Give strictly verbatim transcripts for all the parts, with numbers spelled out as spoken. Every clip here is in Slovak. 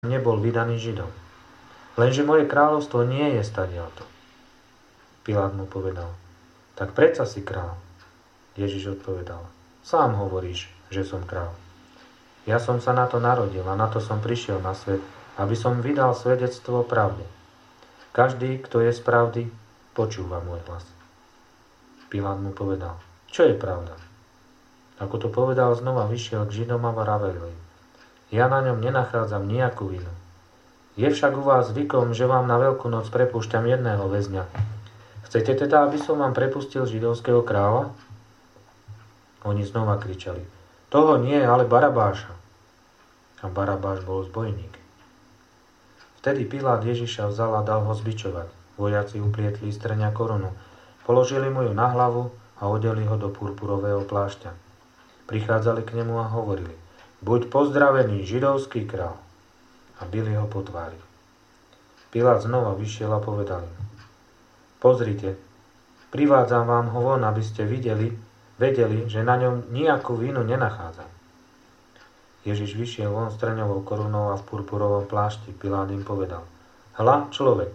nebol vydaný Židom. Lenže moje kráľovstvo nie je stadiaľto. Pilát mu povedal, tak predsa si kráľ. Ježiš odpovedal, sám hovoríš, že som kráľ. Ja som sa na to narodil a na to som prišiel na svet, aby som vydal svedectvo o pravde. Každý, kto je z pravdy, počúva môj hlas. Pilát mu povedal, čo je pravda? Ako to povedal, znova vyšiel k Židom a vravel im, ja na ňom nenachádzam nejakú vinu. Je však u vás zvykom, že vám na Veľkú noc prepúšťam jedného väzňa. Chcete teda, aby som vám prepustil židovského kráľa? Oni znova kričali, toho nie, ale Barabáša. A Barabáš bol zbojník. Vtedy Pilát Ježiša vzal a dal ho zbičovať. Vojaci uplietli z trňa korunu, položili mu ju na hlavu a odeli ho do purpurového plášťa. Prichádzali k nemu a hovorili, buď pozdravený, židovský král. A bili ho po tvári. Pilát znova vyšiel a povedal im, pozrite, privádzam vám ho von, aby ste videli, vedeli, že na ňom nejakú vinu nenachádzam. Ježiš vyšiel von s trňovou korunou a v purpurovom plášti. Pilát im povedal, hľa, človek.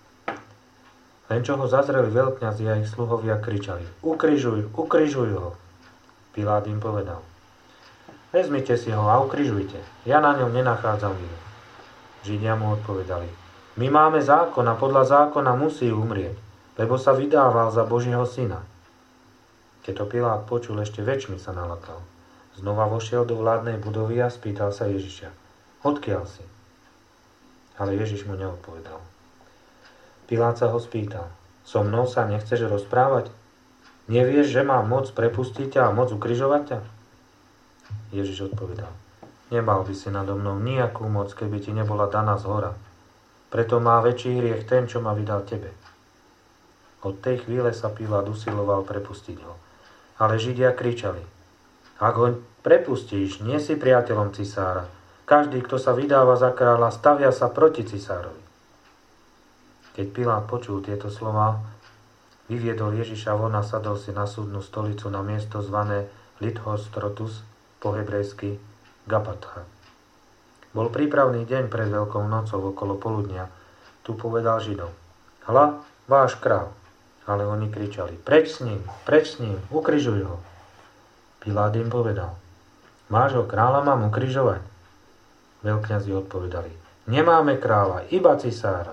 Len čo ho zazreli veľkňazi a ich sluhovia kričali, ukrižuj, ukrižuj ho. Pilát im povedal, vezmite si ho a ukrižujte, ja na ňom nenachádzam vinu. Židia mu odpovedali, my máme zákon a podľa zákona musí umrieť, lebo sa vydával za Božieho syna. Keď to Pilát počul, ešte väčšmi sa nalakal. Znova vošiel do vládnej budovy a spýtal sa Ježiša, odkiaľ si? Ale Ježiš mu neodpovedal. Pilát sa ho spýtal, so mnou sa nechceš rozprávať? Nevieš, že mám moc prepustiť ťa a moc ukrižovať ťa? Ježiš odpovedal, nemal by si nado mnou nejakú moc, keby ti nebola daná zhora. Preto má väčší hriech ten, čo ma vydal tebe. Od tej chvíle sa Pilát usiloval prepustiť ho. Ale Židia kričali, ak ho prepustíš, nie si priateľom cisára. Každý, kto sa vydáva za kráľa, stavia sa proti cisárovi. Keď Pilát počul tieto slová, vyviedol Ježiša von a sadol si na súdnu stolicu na miesto zvané Lithostrotus, po hebrejsky Gabatha. Bol prípravný deň pred Veľkou nocou okolo poludnia. Tu povedal Židom, hľa, váš kráľ. Ale oni kričali, preč s ním, preč s ním, ukrižuj ho. Pilát im povedal, máš ho kráľa, mám ukrižovať? Veľkňazi odpovedali, nemáme kráľa, iba cisára.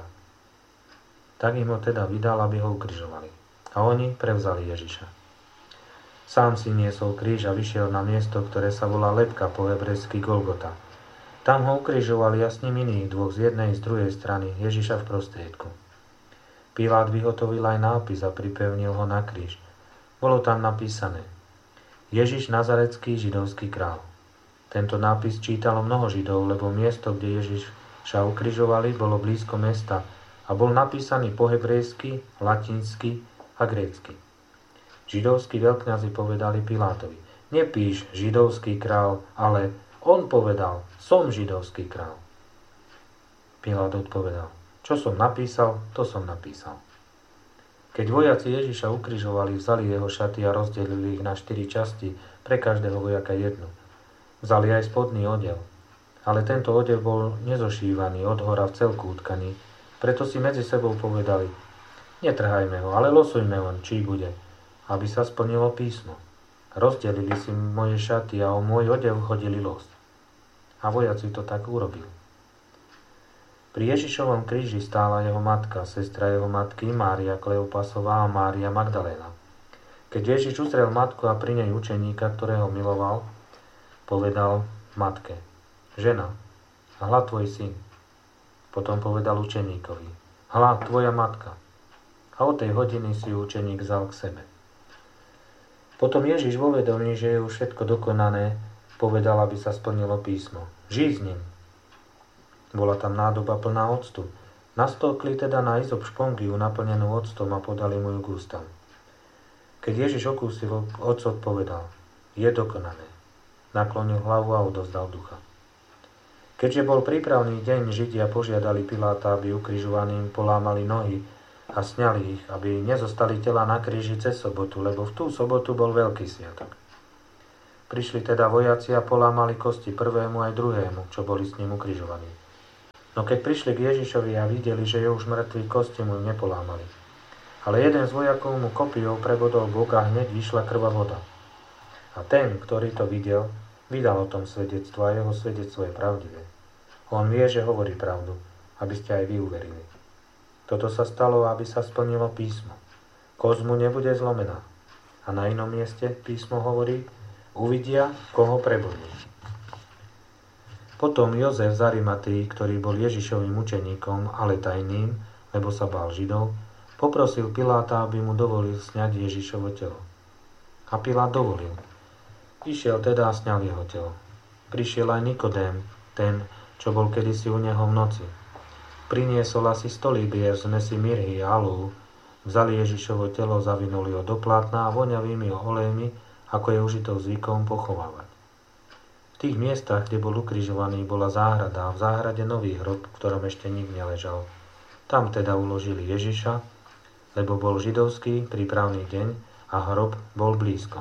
Tak im ho teda vydal, aby ho ukrižovali. A oni prevzali Ježiša. Sám si niesol kríž a vyšiel na miesto, ktoré sa volá Lebka, po hebrejsky Golgota. Tam ho ukrižovali a s ním iných dvoch z jednej i z druhej strany, Ježiša v prostriedku. Pilát vyhotovil aj nápis a pripevnil ho na kríž. Bolo tam napísané Ježiš Nazarecký, židovský král. Tento nápis čítalo mnoho Židov, lebo miesto, kde Ježiša ukrižovali, bolo blízko mesta a bol napísaný po hebrejsky, latinsky a grécky. Židovskí veľkňazi povedali Pilátovi, nepíš židovský král, ale on povedal, som židovský král. Pilát odpovedal, čo som napísal, to som napísal. Keď vojaci Ježiša ukrižovali, vzali jeho šaty a rozdelili ich na štyri časti, pre každého vojaka jednu. Vzali aj spodný odev. Ale tento odev bol nezošívaný, odhora v celku utkaný, preto si medzi sebou povedali, netrhajme ho, ale losujme ho, čí bude, aby sa splnilo písmo. Rozdelili si moje šaty a o môj odev hodili los. A vojaci to tak urobili. Pri Ježišovom kríži stála jeho matka, sestra jeho matky Mária Kleopasová a Mária Magdaléna. Keď Ježiš uzrel matku a pri nej učeníka, ktorého miloval, povedal matke, žena, hľa tvoj syn. Potom povedal učeníkovi, hľa tvoja matka. A od tej hodiny si ju učeník vzal k sebe. Potom Ježiš vo vedomí, že je už všetko dokonané, povedal, aby sa splnilo písmo. Žij s ním. Bola tam nádoba plná octu. Nastolkli teda na izop špongiu naplnenú octom a podali mu ju k ústam. Keď Ježiš okúsil ocot, povedal, je dokonané. Naklonil hlavu a odozdal ducha. Keďže bol prípravný deň, Židia požiadali Piláta, aby ukrižovaným polámali nohy a sňali ich, aby nezostali tela na kríži cez sobotu, lebo v tú sobotu bol veľký sviatok. Prišli teda vojaci a polámali kosti prvému aj druhému, čo boli s ním ukrižovaní. No keď prišli k Ježišovi a videli, že je už mŕtvý, kosti mu nepolámali. Ale jeden z vojakov mu kopijou prebodol bok a hneď vyšla krv a voda. A ten, ktorý to videl, vydal o tom svedectvo a jeho svedectvo je pravdivé. On vie, že hovorí pravdu, aby ste aj vy uverili. Toto sa stalo, aby sa splnilo písmo. Kosť mu nebude zlomená. A na inom mieste písmo hovorí, uvidia, koho prebodli. Potom Jozef z Arimatei, ktorý bol Ježišovým učeníkom, ale tajným, lebo sa bál Židov, poprosil Piláta, aby mu dovolil sňať Ježišovo telo. A Pilát dovolil. Išiel teda a sňal jeho telo. Prišiel aj Nikodém, ten, čo bol kedysi u neho v noci. Priniesol asi sto libier z zmesi mirhy a alúhu, vzali Ježišovo telo, zavinuli ho do plátna a voňavými olejmi, ako je užitou zvykom, pochovávať. V tých miestach, kde bol ukrižovaný, bola záhrada a v záhrade nový hrob, v ktorom ešte nik neležal. Tam teda uložili Ježiša, lebo bol židovský prípravný deň a hrob bol blízko.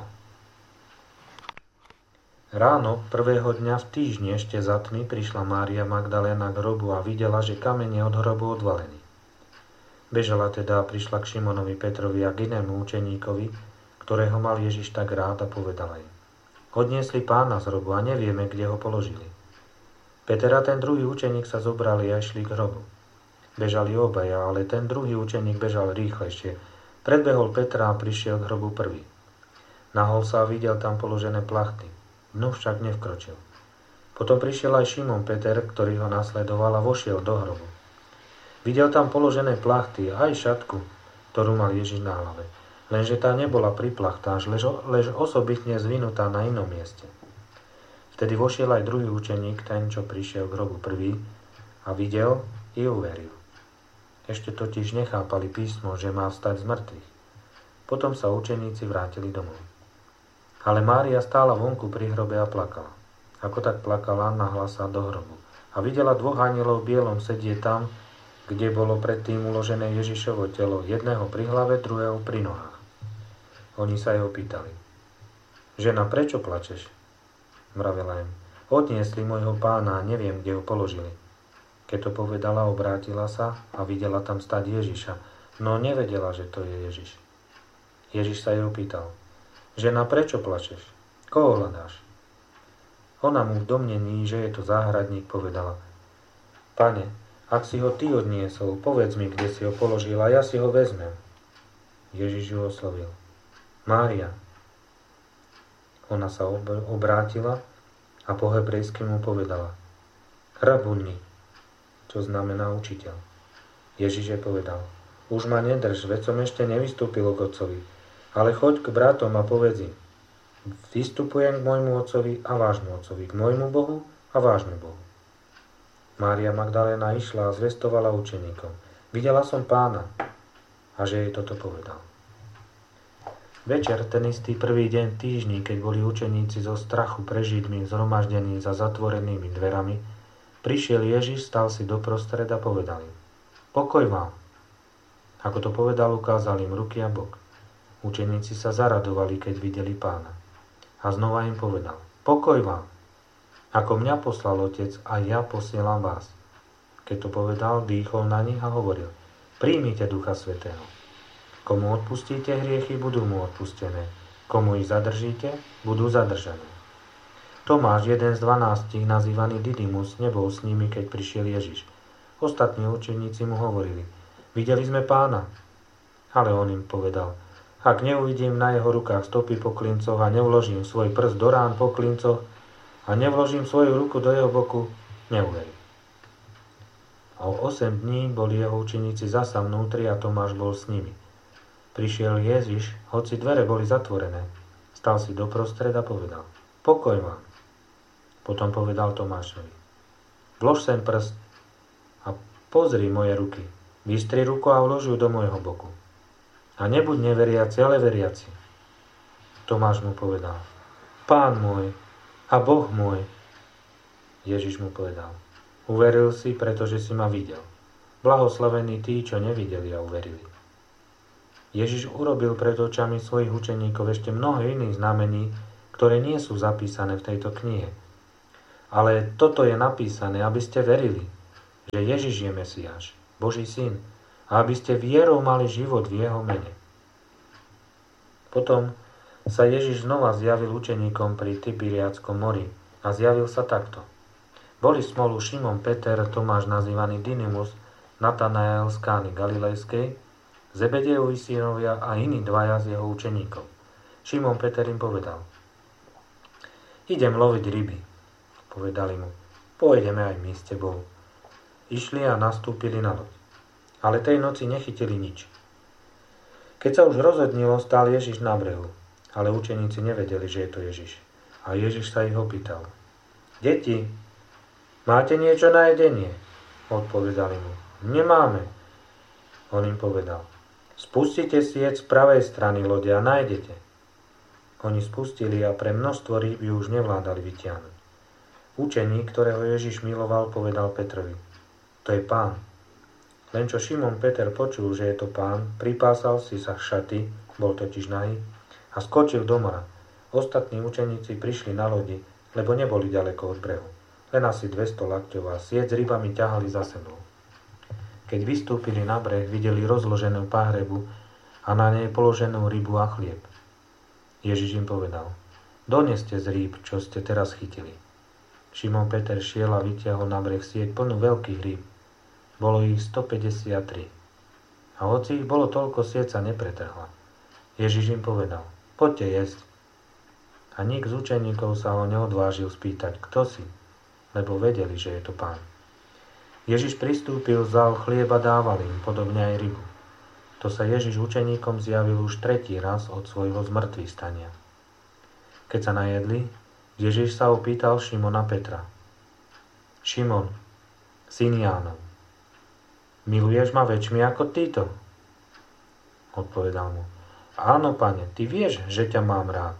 Ráno prvého dňa v týždni ešte za tmy prišla Mária Magdaléna k hrobu a videla, že kameň je od hrobu odvalený. Bežala teda a prišla k Šimonovi Petrovi a k inému učeníkovi, ktorého mal Ježiš tak rád, a povedala im: Odniesli pána z hrobu a nevieme, kde ho položili. Peter a ten druhý učeník sa zobrali a išli k hrobu. Bežali obaja, ale ten druhý učeník bežal rýchlejšie. Predbehol Petra a prišiel k hrobu prvý. Nahol sa a videl tam položené plachty. Dnu však nevkročil. Potom prišiel aj Šimon Peter, ktorý ho nasledoval, a vošiel do hrobu. Videl tam položené plachty a aj šatku, ktorú mal Ježiš na hlave. Lenže tá nebola pri plachtách, lež, lež osobitne zvinutá na inom mieste. Vtedy vošiel aj druhý učeník, ten, čo prišiel k hrobu prvý, a videl i uveril. Ešte totiž nechápali písmo, že má vstať z mŕtvych. Potom sa učeníci vrátili domov. Ale Mária stála vonku pri hrobe a plakala. Ako tak plakala, nahla sa do hrobu a videla dvoch anjelov v bielom sedieť tam, kde bolo predtým uložené Ježišovo telo, jedného pri hlave, druhého pri nohách. Oni sa jeho pýtali: Žena, prečo plačeš? Mravela im: Odniesli môjho pána a neviem, kde ho položili. Keď to povedala, obrátila sa a videla tam stať Ježiša, no nevedela, že to je Ježiš. Ježiš sa jej opýtal: Žena, prečo plačeš? Koho hľadáš? Ona mu v domnení, že je to záhradník, povedala: Pane, ak si ho ty odniesol, povedz mi, kde si ho položil a ja si ho vezmem. Ježiš ju oslovil: Mária. Ona sa obrátila a po hebrejsky mu povedala: Rabuni, čo znamená učiteľ. Ježiš jej povedal: Už ma nedrž, veď som ešte nevystúpil k otcovi, ale choď k bratom a povedz im: Vystupujem k môjmu otcovi a vášmu otcovi, k môjmu Bohu a vášmu Bohu. Mária Magdaléna išla a zvestovala učeníkom: Videla som pána, a že jej toto povedal. Večer, ten istý prvý deň v týždni, keď boli učeníci zo strachu pre Židmi zhromaždení za zatvorenými dverami, prišiel Ježiš, stal si doprostred a povedal im: Pokoj vám. Ako to povedal, ukázal im ruky a bok. Učeníci sa zaradovali, keď videli pána. A znova im povedal: Pokoj vám. Ako mňa poslal Otec, a ja posielam vás. Keď to povedal, dýchol na nich a hovoril: Príjmite Ducha Svätého. Komu odpustíte hriechy, budú mu odpustené. Komu ich zadržíte, budú zadržané. Tomáš, jeden z dvanástich, nazývaný Didymus, nebol s nimi, keď prišiel Ježiš. Ostatní učeníci mu hovorili: Videli sme pána. Ale on im povedal: Ak neuvidím na jeho rukách stopy po klincoch a nevložím svoj prst do rán po klincoch a nevložím svoju ruku do jeho boku, neuverím. A o osem dní boli jeho učeníci zasa vnútri a Tomáš bol s nimi. Prišiel Ježiš, hoci dvere boli zatvorené. Stal si doprostred a povedal: Pokoj vám. Potom povedal Tomášovi: Vlož sem prst a pozri moje ruky. Vystri ruku a vlož ju do môjho boku. A nebuď neveriaci, ale veriaci. Tomáš mu povedal: Pán môj a Boh môj. Ježiš mu povedal: Uveril si, pretože si ma videl. Blahoslavení tí, čo nevideli a uverili. Ježiš urobil pred očami svojich učeníkov ešte mnoho iných znamení, ktoré nie sú zapísané v tejto knihe. Ale toto je napísané, aby ste verili, že Ježiš je Mesiáš, Boží syn, a aby ste vierou mali život v jeho mene. Potom sa Ježiš znova zjavil učeníkom pri Tiberiádskom mori a zjavil sa takto. Boli spolu Šimon Peter, Tomáš nazývaný Dydymus, Natanael z Kány Galilejskej, Zebedejovi synovia a iní dvaja z jeho učeníkov. Šimon Peter im povedal: Idem loviť ryby. Povedali mu: Pôjdeme aj my s tebou. Išli a nastúpili na loď. Ale tej noci nechytili nič. Keď sa už rozhodnilo, stál Ježiš na brehu, ale učeníci nevedeli, že je to Ježiš. A Ježiš sa ich opýtal: Deti, máte niečo na jedenie? Odpovedali mu: Nemáme. On im povedal: Spustite sieť z pravej strany lode a nájdete. Oni spustili a pre množstvo rýb ju už nevládali vytiahnuť. Učeník, ktorého Ježiš miloval, povedal Petrovi: To je Pán. Len čo Šimon Peter počul, že je to Pán, pripásal si sa šaty, bol totiž nahý, a skočil do mora. Ostatní učeníci prišli na lodi, lebo neboli ďaleko od brehu. Len asi dvesto lakťov a sieť s rybami ťahali za sebou. Keď vystúpili na breh, videli rozloženú páhrebu a na nej položenú rybu a chlieb. Ježiš im povedal: Doneste z rýb, čo ste teraz chytili. Šimon Peter šiel a vytiahol na breh sieť plnú veľkých rýb. Bolo ich stopäťdesiattri. A hoci ich bolo toľko, sieť sa nepretrhla. Ježiš im povedal: Poďte jesť. A nik z učeníkov sa ho neodvážil spýtať: Kto si? Lebo vedeli, že je to Pán. Ježiš pristúpil, vzal chlieb a dával im, podobne aj rybu. To sa Ježiš učeníkom zjavil už tretí raz od svojho zmrtvých stania. Keď sa najedli, Ježiš sa opýtal Šimona Petra: Šimon, syn Jánov, miluješ ma väčšmi ako títo? Odpovedal mu: Áno, Pane, ty vieš, že ťa mám rád.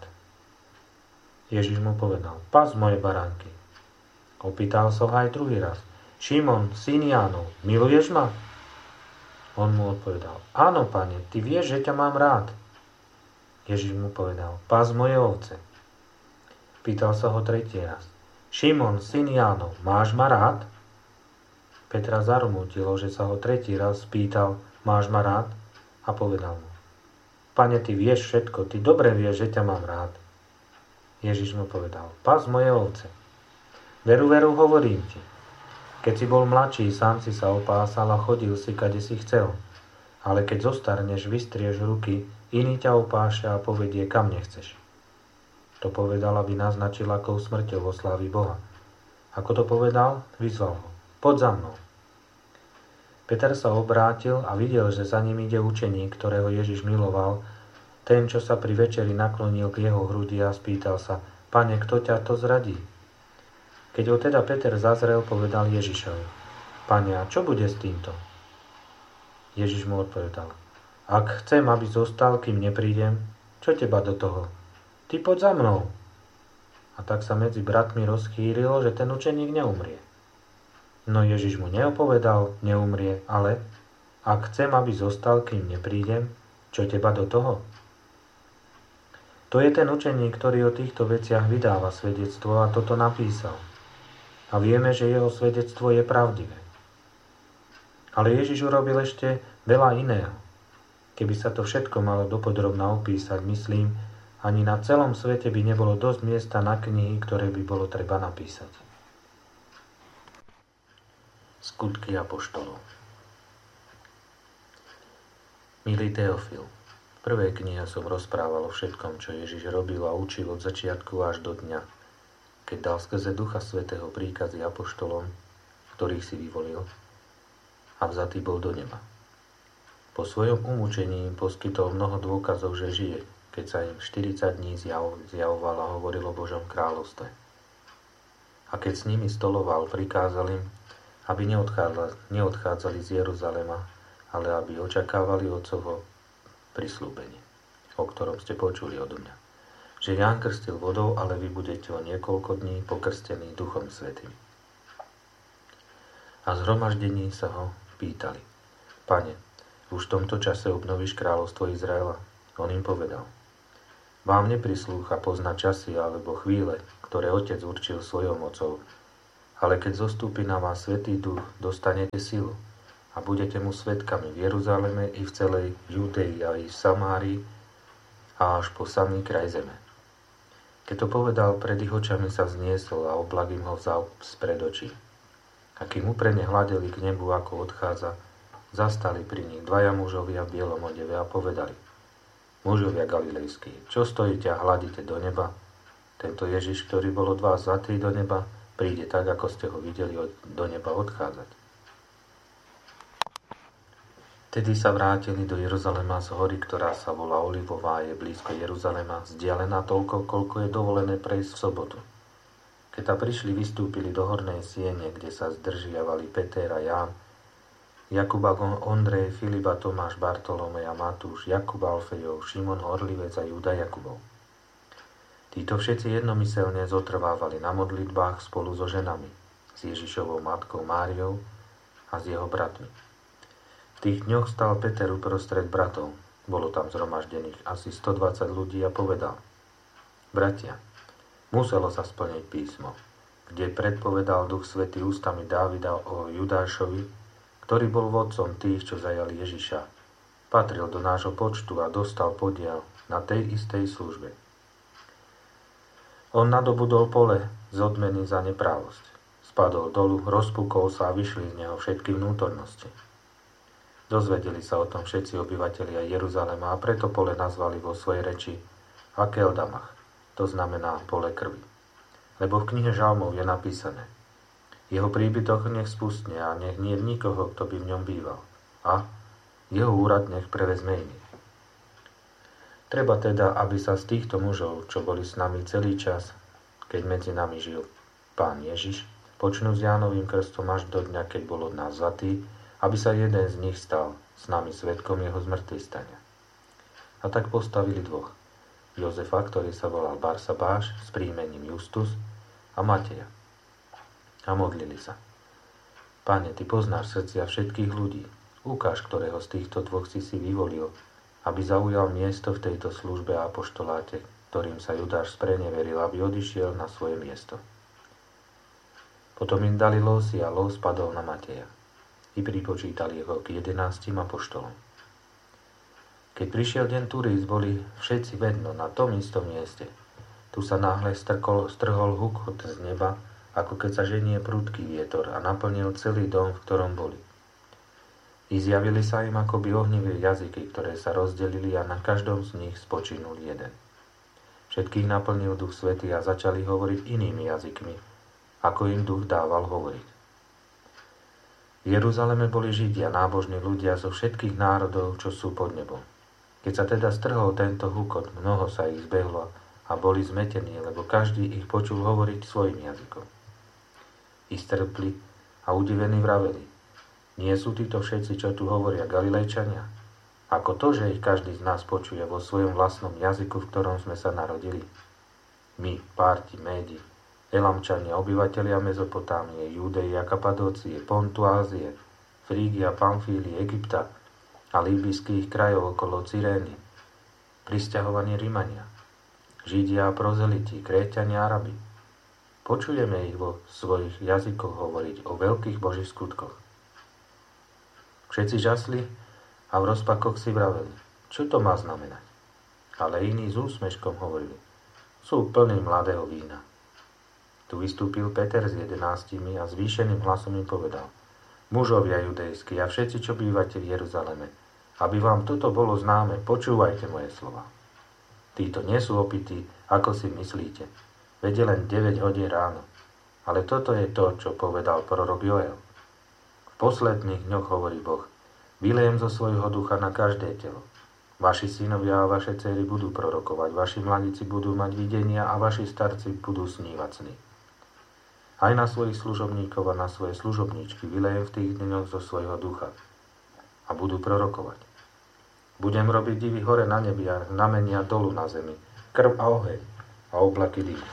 Ježiš mu povedal: Pas moje baránky. Opýtal sa ho aj druhý raz: Šimon, syn Jánov, miluješ ma? On mu odpovedal: Áno, Pane, ty vieš, že ťa mám rád. Ježiš mu povedal: Pás moje ovce. Pýtal sa ho tretí raz: Šimon, syn Jánov, máš ma rád? Petra zarmútilo, že sa ho tretí raz spýtal: Máš ma rád? A povedal mu: Pane, ty vieš všetko, ty dobre vieš, že ťa mám rád. Ježiš mu povedal: Pás moje ovce. Veru, veru, hovorím ti, keď si bol mladší, sám si sa opásal a chodil si, kade si chcel. Ale keď zostarneš, vystrieš ruky, iný ťa opáša a povedie, kam nechceš. To povedal, aby naznačil, akou smrťou oslávi Boha. Ako to povedal, vyzval ho: Poď za mnou. Peter sa obrátil a videl, že za ním ide učeník, ktorého Ježiš miloval, ten, čo sa pri večeri naklonil k jeho hrudi a spýtal sa: Pane, kto ťa to zradí? Keď ho teda Peter zazrel, povedal Ježišovi: Pane, a čo bude s týmto? Ježiš mu odpovedal: Ak chcem, aby zostal, kým neprídem, čo teba do toho? Ty poď za mnou. A tak sa medzi bratmi rozchýrilo, že ten učeník neumrie. No Ježiš mu neopovedal: Neumrie, ale ak chcem, aby zostal, kým neprídem, čo teba do toho? To je ten učeník, ktorý o týchto veciach vydáva svedectvo a toto napísal. A vieme, že jeho svedectvo je pravdivé. Ale Ježiš urobil ešte veľa iného. Keby sa to všetko malo dopodrobna opísať, myslím, ani na celom svete by nebolo dosť miesta na knihy, ktoré by bolo treba napísať. Skutky apoštolov. Milý Teofil, v prvej knihe som rozprával o všetkom, čo Ježiš robil a učil od začiatku až do dňa, keď dal skrze Ducha Svätého príkazy apoštolom, ktorých si vyvolil, a vzatý bol do neba. Po svojom umúčení im poskytol mnoho dôkazov, že žije, keď sa im štyridsať dní zjav, zjavoval a hovoril o Božom kráľovstve. A keď s nimi stoloval, prikázal im, aby neodchádzali, neodchádzali z Jeruzalema, ale aby očakávali Otcovo prisľúbenie, o ktorom ste počuli odo mňa. Že Ján krstil vodou, ale vy budete o niekoľko dní pokrstení Duchom Svätým. A zhromaždení sa ho pýtali: Pane, už v tomto čase obnovíš kráľovstvo Izraela? On im povedal: Vám neprislúcha poznať časy alebo chvíle, ktoré Otec určil svojou mocou, Ale keď zostúpi na vás Svätý Duch, dostanete silu a budete mu svedkami v Jeruzaleme i v celej Judei a i v Samárii a až po samý kraj zeme. Keď to povedal, pred ich očami sa vzniesol a oblak im ho vzal spred očí. A kým úprene hľadeli k nebu, ako odchádza, zastali pri nich dvaja mužovia v bielom odeve a povedali: Mužovia galilejskí, čo stojíte a hľadíte do neba? Tento Ježiš, ktorý bol od vás vzatý do neba, príde tak, ako ste ho videli od, do neba odchádzať. Tedy sa vrátili do Jeruzalema z hory, ktorá sa volá Olivová a je blízko Jeruzalema, vzdialená toľko, koľko je dovolené prejsť v sobotu. Keď tam prišli, vystúpili do hornej siene, kde sa zdržiavali Peter a Ján, Jakub a Ondrej, Filip a Tomáš, Bartolomej a Matúš, Jakub a Alfejov, Šimon Horlivec a Júda Jakubov. Títo všetci jednomyselne zotrvávali na modlitbách spolu so ženami, s Ježišovou matkou Máriou a s jeho bratmi. V tých dňoch stal Peter uprostred bratov, bolo tam zhromaždených asi stodvadsať ľudí a povedal: Bratia, muselo sa splniť písmo, kde predpovedal Duch Svätý ústami Dávida o Judášovi, ktorý bol vodcom tých, čo zajali Ježiša. Patril do nášho počtu a dostal podiel na tej istej službe. On nadobudol pole z odmeny za neprávosť. Spadol dolu, rozpukol sa a vyšli z neho všetky vnútornosti. Dozvedeli sa o tom všetci obyvatelia Jeruzalema a preto pole nazvali vo svojej reči Akeldamach, to znamená pole krvi. Lebo v knihe Žalmov je napísané: Jeho príbytok nech spustne a nech nie je nikoho, kto by v ňom býval. A jeho úrad nech prevezme iný. Treba teda, aby sa z týchto mužov, čo boli s nami celý čas, keď medzi nami žil Pán Ježiš, počnú s Jánovým krstom až do dňa, keď bol od nás vzatý, aby sa jeden z nich stal s nami svedkom jeho zmŕtvychvstania. A tak postavili dvoch. Jozefa, ktorý sa volal Barsabáš, s príjmením Justus, a Mateja. A modlili sa: Pane, Ty poznáš srdcia všetkých ľudí. Ukáž, ktorého z týchto dvoch si si vyvolil, aby zaujal miesto v tejto službe a apoštoláte, ktorým sa Judáš spreneveril, aby odišiel na svoje miesto. Potom im dali losy a los padol na Mateja. I pripočítali ho k jedenástim apoštolom. Keď prišiel deň turís, boli všetci vedno na tom istom mieste. Tu sa náhle strkol, strhol hukot z neba, ako keď sa ženie prudký vietor, a naplnil celý dom, v ktorom boli. I zjavili sa im akoby ohnivé jazyky, ktoré sa rozdelili a na každom z nich spočinul jeden. Všetkých naplnil Duch Svätý a začali hovoriť inými jazykmi, ako im Duch dával hovoriť. V Jeruzaleme boli Židia, nábožní ľudia zo všetkých národov, čo sú pod nebom. Keď sa teda strhol tento hukot, mnoho sa ich zbehlo a boli zmetení, lebo každý ich počul hovoriť svojim jazykom. I strpli a udivení vraveli: Nie sú títo všetci, čo tu hovoria, Galilejčania? Ako to, že ich každý z nás počuje vo svojom vlastnom jazyku, v ktorom sme sa narodili? My, Párti, Médi, Elamčania, obyvatelia Mezopotámie, Júdeje a Kapadócie, Pontu, Ázie, Frígia, Pamfílie, Egypta a líbyjských krajov okolo Cyrény, prisťahovaní Rimania, Židia a prozeliti, Kréťania a Arabi. Počujeme ich vo svojich jazykoch hovoriť o veľkých božích skutkoch. Všetci žasli a v rozpakoch si vraveli: Čo to má znamenať? Ale iní s úsmeškom hovorili: Sú plní mladého vína. Tu vystúpil Peter s jedenástimi a zvýšeným hlasom im povedal: Mužovia judejskí a všetci, čo bývate v Jeruzaleme, aby vám toto bolo známe, počúvajte moje slova. Títo nie sú opití, ako si myslíte. Vede len deväť hodín ráno. Ale toto je to, čo povedal prorok Joel. V posledných dňoch hovorí Boh: Vylejem zo svojho ducha na každé telo. Vaši synovia a vaše dcery budú prorokovať, vaši mladíci budú mať videnia a vaši starci budú snívať sny. Aj na svojich služobníkov a na svoje služobníčky vylejem v tých dňoch zo svojho ducha a budú prorokovať. Budem robiť divy hore na nebi a znamenia dolu na zemi, krv a oheň a oblaky dymu.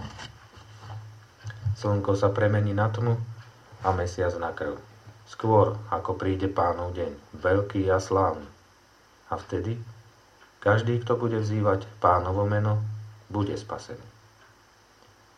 Slnko sa premení na tmu a mesiac na krv. Skôr, ako príde Pánov deň, veľký a slávny. A vtedy každý, kto bude vzývať Pánovo meno, bude spasený.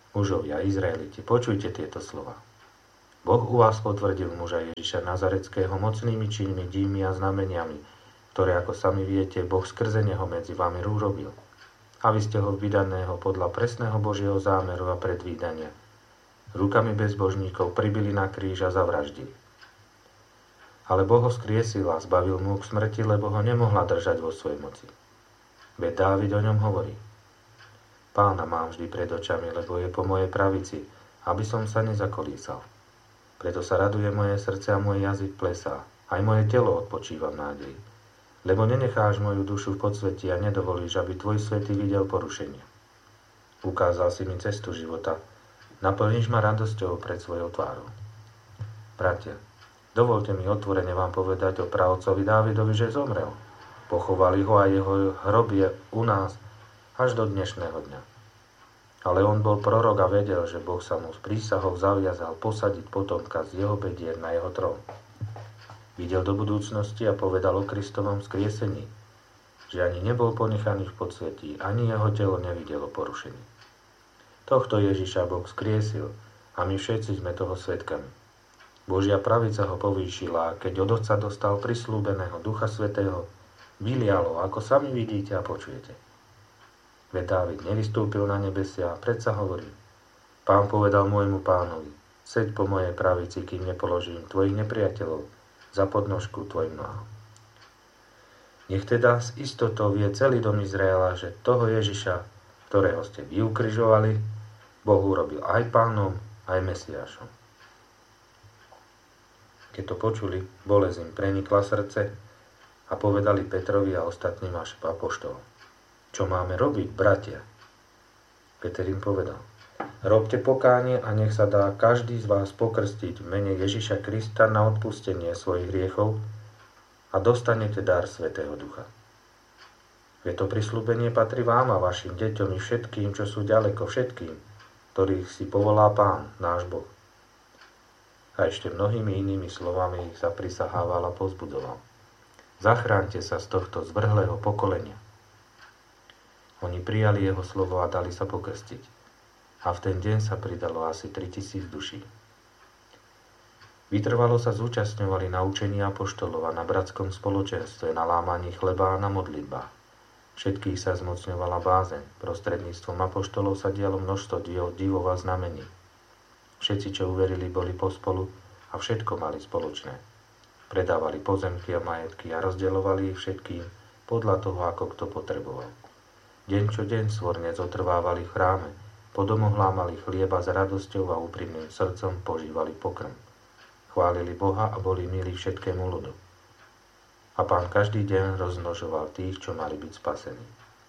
Mužovia, Izraeliti, počujte tieto slova. Boh u vás potvrdil muža Ježiša Nazareckého mocnými činmi, dívmi a znameniami, ktoré, ako sami viete, Boh skrze neho medzi vami urobil. A vy ste ho vydaného podľa presného Božieho zámeru a predvídania rukami bezbožníkov pribili na kríž a zavraždili. Ale Boh ho skriesil a zbavil mu k smrti, lebo ho nemohla držať vo svojej moci. Veď Dávid o ňom hovorí: Pána mám vždy pred očami, lebo je po mojej pravici, aby som sa nezakolísal. Preto sa raduje moje srdce a môj jazyk plesá, aj moje telo odpočíva v nádeji. Lebo nenecháš moju dušu v podsvetí a nedovolíš, aby tvoj svätý videl porušenie. Ukázal si mi cestu života, naplníš ma radosťou pred svojou tvárou. Bratia, dovolte mi otvorene vám povedať o pravcovi Dávidovi, že zomrel. Pochovali ho a jeho hrob je u nás až do dnešného dňa. Ale on bol prorok a vedel, že Boh sa mu z prísahov zaviazal posadiť potomka z jeho bedier na jeho trón. Videl do budúcnosti a povedal o Kristovom skriesení, že ani nebol ponechaný v podsvetí, ani jeho telo nevidelo porušenie. Tohto Ježiša Boh skriesil a my všetci sme toho svedkami. Božia pravica ho povýšila a keď od Otca dostal prislúbeného Ducha Svätého, vylialo, ako sami vidíte a počujete. Veď Dávid nevystúpil na nebesia a predsa hovorí: Pán povedal môjmu pánovi: Seď po mojej pravici, kým nepoložím tvojich nepriateľov za podnožku tvojim nohám. Nech teda s istotou vie celý dom Izraela, že toho Ježiša, ktorého ste vy ukrižovali, Boh urobil aj pánom, aj Mesiášom. Keď to počuli, bolesť im prenikla srdce a povedali Petrovi a ostatným apoštolom: Čo máme robiť, bratia? Peter im povedal: Robte pokánie a nech sa dá každý z vás pokrstiť v mene Ježiša Krista na odpustenie svojich hriechov a dostanete dar Svätého Ducha. Veď to prisľúbenie patrí vám a vašim deťom i všetkým, čo sú ďaleko, všetkým, ktorých si povolá Pán, náš Boh. A ešte mnohými inými slovami ich zaprisahával a povzbudoval: Zachránte sa z tohto zvrhlého pokolenia. Oni prijali jeho slovo a dali sa pokrstiť. A v ten deň sa pridalo asi tritisíc duší. Vytrvalo sa zúčastňovali na učení apoštolov a na bratskom spoločenstve, na lámaní chleba a na modlitbách. Všetkých sa zmocňovala bázeň. Prostredníctvom apoštolov sa dialo množstvo divov a znamení. Všetci, čo uverili, boli pospolu a všetko mali spoločné. Predávali pozemky a majetky a rozdeľovali ich všetkým podľa toho, ako kto potreboval. Deň čo deň svorne zotrvávali v chráme, po domoch lámali chlieba s radosťou a úprimným srdcom požívali pokrm. Chválili Boha a boli milí všetkému ľudu. A Pán každý deň rozmnožoval tých, čo mali byť spasení.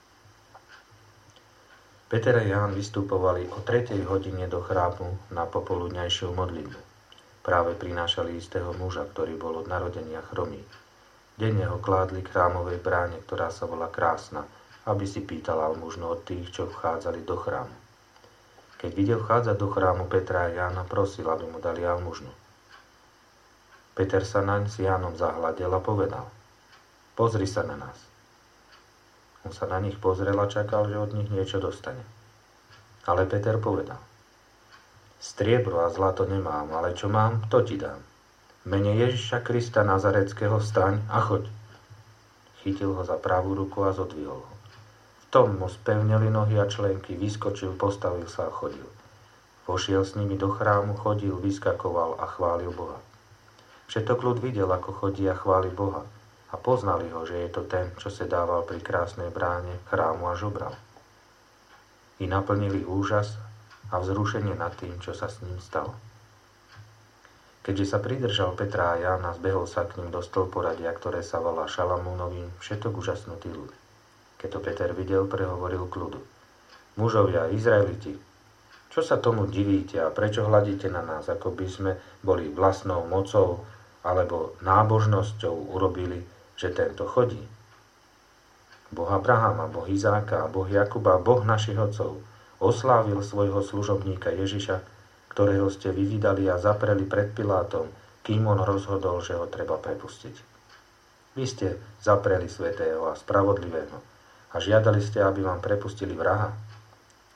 Peter a Ján vystupovali o tretej hodine do chrámu na popoludňajšiu modlitbu. Práve prinášali istého muža, ktorý bol od narodenia chromý. Denne ho kládli k chrámovej bráne, ktorá sa volá Krásna, aby si pýtal almužnu od tých, čo vchádzali do chrámu. Keď videl vchádzať do chrámu Petra a Jána, prosil, aby mu dali almužnu. Peter sa naň s Jánom zahľadel a povedal: Pozri sa na nás. On sa na nich pozrel a čakal, že od nich niečo dostane. Ale Peter povedal: Striebro a zlato nemám, ale čo mám, to ti dám. V mene Ježiša Krista Nazareckého vstaň a choď. Chytil ho za pravú ruku a zodvihol ho. V tom mu spevnili nohy a členky, vyskočil, postavil sa a chodil. Vošiel s nimi do chrámu, chodil, vyskakoval a chválil Boha. Všetok ľud videl, ako chodí a chváli Boha a poznali ho, že je to ten, čo sedával pri krásnej bráne chrámu a žobral. I naplnili úžas a vzrušenie nad tým, čo sa s ním stalo. Keďže sa pridržal Petra a Jána, zbehol sa k ním do stĺporadia, ktoré sa volá Šalamúnovým, všetok úžasnutý ľud. Keď to Peter videl, prehovoril k ľudu: Mužovia, Izraeliti, čo sa tomu divíte a prečo hľadíte na nás, ako by sme boli vlastnou mocou alebo nábožnosťou urobili, že tento chodí? Boh Abrahama, Boh Izáka, Boh Jakuba, Boh našich otcov oslávil svojho služobníka Ježiša, ktorého ste vydali a zapreli pred Pilátom, kým on rozhodol, že ho treba prepustiť. Vy ste zapreli svätého a spravodlivého a žiadali ste, aby vám prepustili vraha.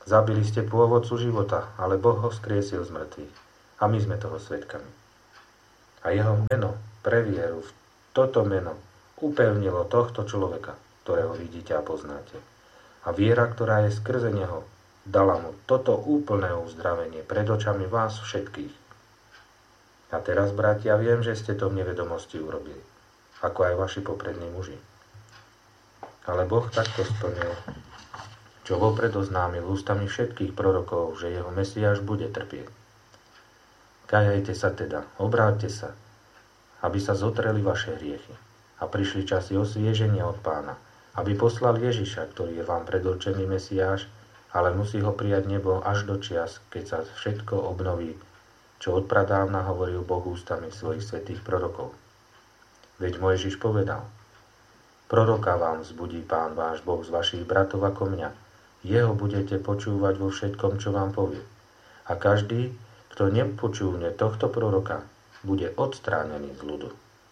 Zabili ste pôvodcu života, ale Boh ho vzkriesil z mŕtvych. A my sme toho svedkami. A jeho meno pre vieru v toto meno upevnilo tohto človeka, ktorého vidíte a poznáte. A viera, ktorá je skrze neho, dala mu toto úplné uzdravenie pred očami vás všetkých. A teraz, bratia, viem, že ste to v nevedomosti urobili, ako aj vaši poprední muži. Ale Boh takto splnil, čo vopred oznámil ústami všetkých prorokov, že jeho Mesiáš bude trpieť. Kajajte sa teda, obráťte sa, aby sa zotreli vaše hriechy a prišli časy osvieženia od Pána, aby poslal Ježiša, ktorý je vám predurčený Mesiáš, ale musí ho prijať nebo až do čias, keď sa všetko obnoví, čo odpradávna hovoril Boh ústami svojich svätých prorokov. Veď Mojžiš povedal: Proroka vám vzbudí Pán váš Boh z vašich bratov ako mňa. Jeho budete počúvať vo všetkom, čo vám povie. A každý, kto nepočúvne tohto proroka, bude odstránený z ľudu.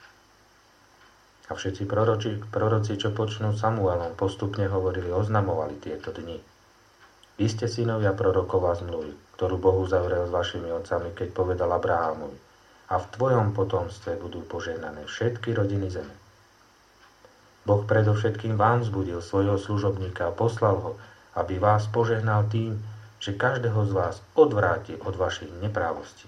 A všetci proroci, proroci, čo počnú Samuelom, postupne hovorili, oznamovali tieto dni. Vy ste synovia prorokova zmluvy, ktorú Boh uzavrel s vašimi otcami, keď povedal Abrahámovi: a v tvojom potomstve budú požehnané všetky rodiny zeme. Boh predovšetkým vám vzbudil svojho služobníka a poslal ho, aby vás požehnal tým, že každého z vás odvráti od vašich neprávostí.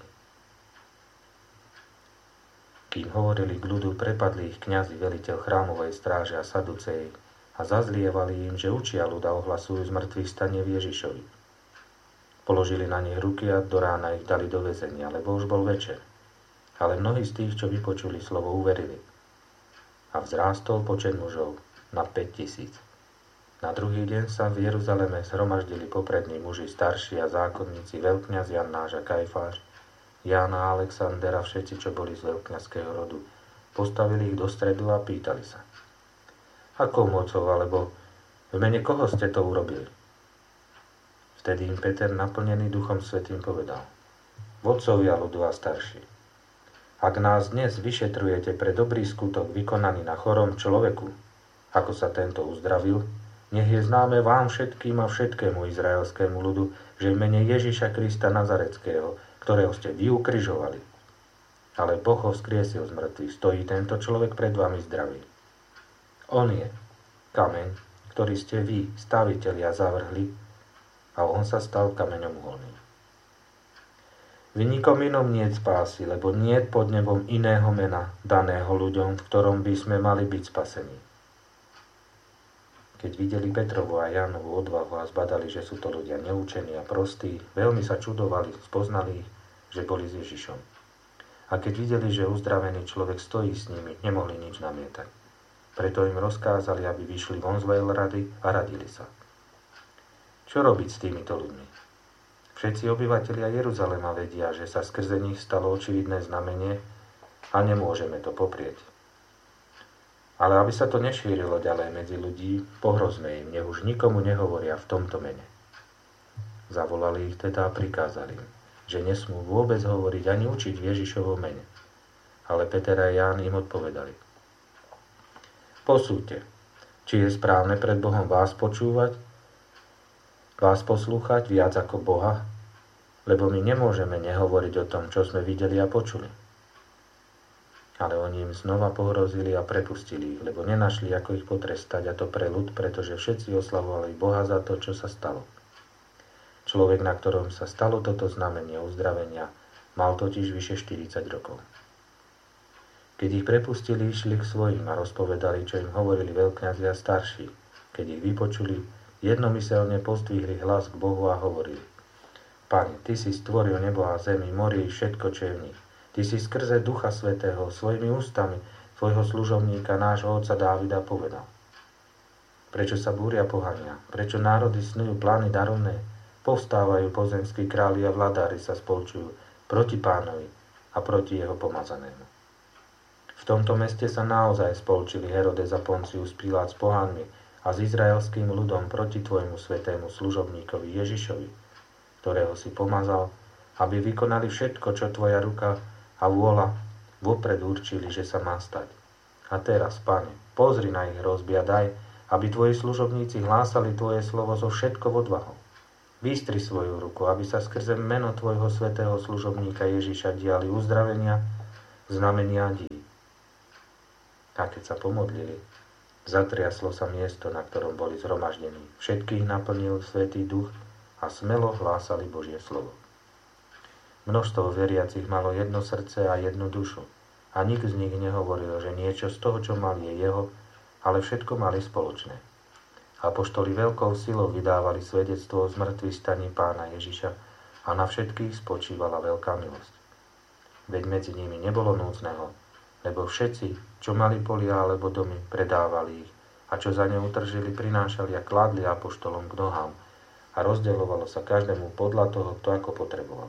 Kým hovorili k ľudu, prepadli ich kňazi, veliteľ chrámovej stráže a saduceji a zazlievali im, že učia ľuda ohlasujú z mŕtvych stanie v Ježišovi. Položili na nich ruky a do rána ich dali do väzenia, lebo už bol večer. Ale mnohí z tých, čo vypočuli slovo, uverili. A vzrástol počet mužov na päť tisíc. Na druhý deň sa v Jeruzaleme zhromaždili poprední muži, starší a zákonníci, veľkňaz Jannáš a Kajfáš, Jána a Alexander a všetci, čo boli z veľkňazského rodu. Postavili ich do stredu a pýtali sa: akou mocou, alebo v mene koho ste to urobili? Vtedy im Peter, naplnený Duchom Svätým, povedal: vodcovia ľudu a starší, ak nás dnes vyšetrujete pre dobrý skutok vykonaný na chorom človeku, ako sa tento uzdravil, nech je známe vám všetkým a všetkému izraelskému ľudu, že v mene Ježiša Krista Nazareckého, ktorého ste vy ukrižovali, ale Boh ho vzkriesil z mŕtvych, stojí tento človek pred vami zdravý. On je kameň, ktorý ste vy, stavitelia, zavrhli, a on sa stal kameňom uholným. V nikom inom niet spásy, lebo niet pod nebom iného mena, daného ľuďom, v ktorom by sme mali byť spasení. Keď videli Petrovu a Jánovu odvahu a zbadali, že sú to ľudia neúčení a prostí, veľmi sa čudovali, spoznali ich, že boli s Ježišom. A keď videli, že uzdravený človek stojí s nimi, nemohli nič namietať. Preto im rozkázali, aby vyšli von z veľrady a radili sa. Čo robiť s týmito ľuďmi? Všetci obyvatelia Jeruzalema vedia, že sa skrze nich stalo očividné znamenie a nemôžeme to poprieť. Ale aby sa to nešírilo ďalej medzi ľudí, pohrozme im, nech už nikomu nehovoria v tomto mene. Zavolali ich teda a prikázali im, že nesmú vôbec hovoriť ani učiť v Ježišovom mene. Ale Peter a Ján im odpovedali: posúďte, či je správne pred Bohom vás počúvať, vás poslúchať viac ako Boha, lebo my nemôžeme nehovoriť o tom, čo sme videli a počuli. Ale oni im znova pohrozili a prepustili ich, lebo nenašli, ako ich potrestať, a to pre ľud, pretože všetci oslavovali Boha za to, čo sa stalo. Človek, na ktorom sa stalo toto znamenie uzdravenia, mal totiž vyše štyridsať rokov. Keď ich prepustili, išli k svojim a rozpovedali, čo im hovorili veľkňazi a starší. Keď ich vypočuli, jednomyselne pozdvihli hlas k Bohu a hovorili: Pane, Ty si stvoril nebo a zemi, mori i všetko, čo je v nich. Ty si skrze Ducha Svätého svojimi ústami tvojho služobníka, nášho otca Dávida, povedal: prečo sa búria pohania, prečo národy snujú plány darovné, povstávajú pozemskí králi a vladári sa spolčujú proti Pánovi a proti jeho pomazanému. V tomto meste sa naozaj spolčili Herodes a Poncius Pilát s pohánmi a s izraelským ľudom proti tvojmu svätému služobníkovi Ježišovi, ktorého si pomazal, aby vykonali všetko, čo tvoja ruka a vôľa vopred určili, že sa má stať. A teraz, Pane, pozri na ich hrozby a daj, aby tvoji služobníci hlásali tvoje slovo so všetkou odvahou. Vystri svoju ruku, aby sa skrze meno tvojho svätého služobníka Ježiša diali uzdravenia, znamenia a diví. A keď sa pomodlili, zatriaslo sa miesto, na ktorom boli zhromaždení. Všetkých naplnil Svätý Duch a smelo hlásali Božie slovo. Množstvo veriacich malo jedno srdce a jednu dušu. A nik z nich nehovoril, že niečo z toho, čo mal, je jeho, ale všetko mali spoločné. Apoštoli veľkou silou vydávali svedectvo o zmrtvých staní Pána Ježiša a na všetkých spočívala veľká milosť. Veď medzi nimi nebolo núdzneho, lebo všetci, čo mali polia alebo domy, predávali ich a čo za ne utržili, prinášali a kládli apoštolom k nohám a rozdeľovalo sa každému podľa toho, kto ako potreboval.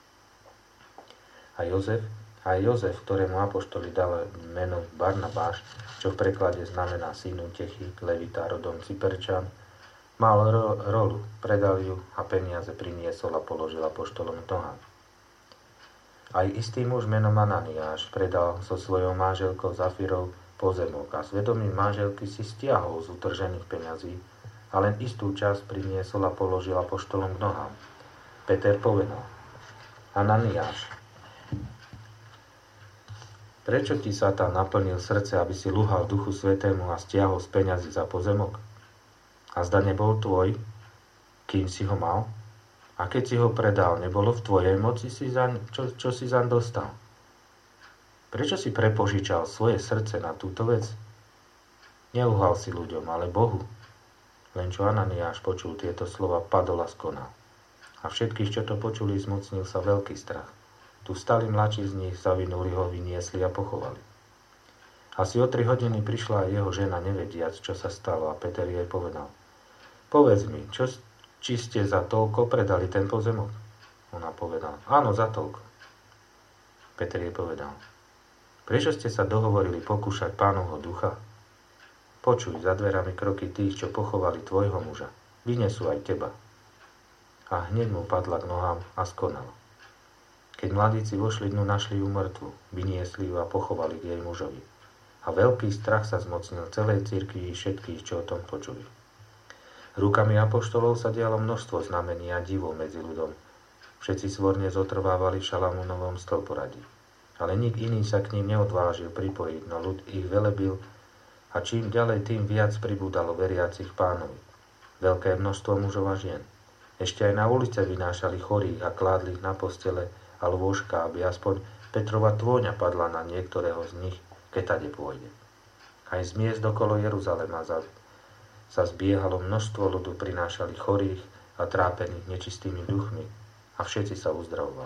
A Jozef, aj Jozef, ktorému apoštoli dali meno Barnabáš, čo v preklade znamená syn útechy, levita rodom Cyperčan, mal ro- rolu, predal ju a peniaze priniesol a položil apoštolom k nohám. Aj istý muž menom Ananiáš predal so svojou manželkou Zafirou pozemok a s vedomím manželky si stiahol z utržených peňazí a len istú časť priniesol a položil apoštolom k nohám. Peter povedal: Ananiáš, prečo ti Satan naplnil srdce, aby si luhal Duchu Svätému a stiahol z peňazí za pozemok? A zda nebol tvoj, kým si ho mal? A keď si ho predal, nebolo v tvojej moci, si zaň, čo, čo si zaň dostal? Prečo si prepožičal svoje srdce na túto vec? Neluhal si ľuďom, ale Bohu. Len čo Ananiáš počul tieto slova, padol a skonal. A všetkých, čo to počuli, zmocnil sa veľký strach. Tu stali mladší z nich, zavinuli ho, vyniesli a pochovali. Asi o tri hodiny prišla aj jeho žena, nevediac, čo sa stalo, a Peter jej povedal: Povedz mi, čo, či ste za toľko predali ten pozemok? Ona povedala: Áno, za toľko. Peter jej povedal: Prečo ste sa dohovorili pokúšať Pánovho ducha? Počuj, za dverami kroky tých, čo pochovali tvojho muža. Vynesú aj teba. A hneď mu padla k nohám a skonala. Keď mladíci vošli dnu, našli ju mŕtvu, vyniesli ju a pochovali k jej mužovi. A veľký strach sa zmocnil celej cirkvi i všetkých, čo o tom počuli. Rukami apoštolov sa dialo množstvo znamení a divov medzi ľudom. Všetci svorne zotrvávali v Šalamúnovom stĺporadí. Ale nik iný sa k ním neodvážil pripojiť, no ľud ich velebil a čím ďalej, tým viac pribúdalo veriacich Pánovi. Veľké množstvo mužov a žien. Ešte aj na ulice vynášali chorých a kládli ich na postele a lôžka, aby aspoň Petrova tvôňa padla na niektorého z nich, keď tade pôjde. Aj z miest okolo Jeruzalema za, sa zbiehalo množstvo ľudu, prinášali chorých a trápených nečistými duchmi a všetci sa uzdravovali.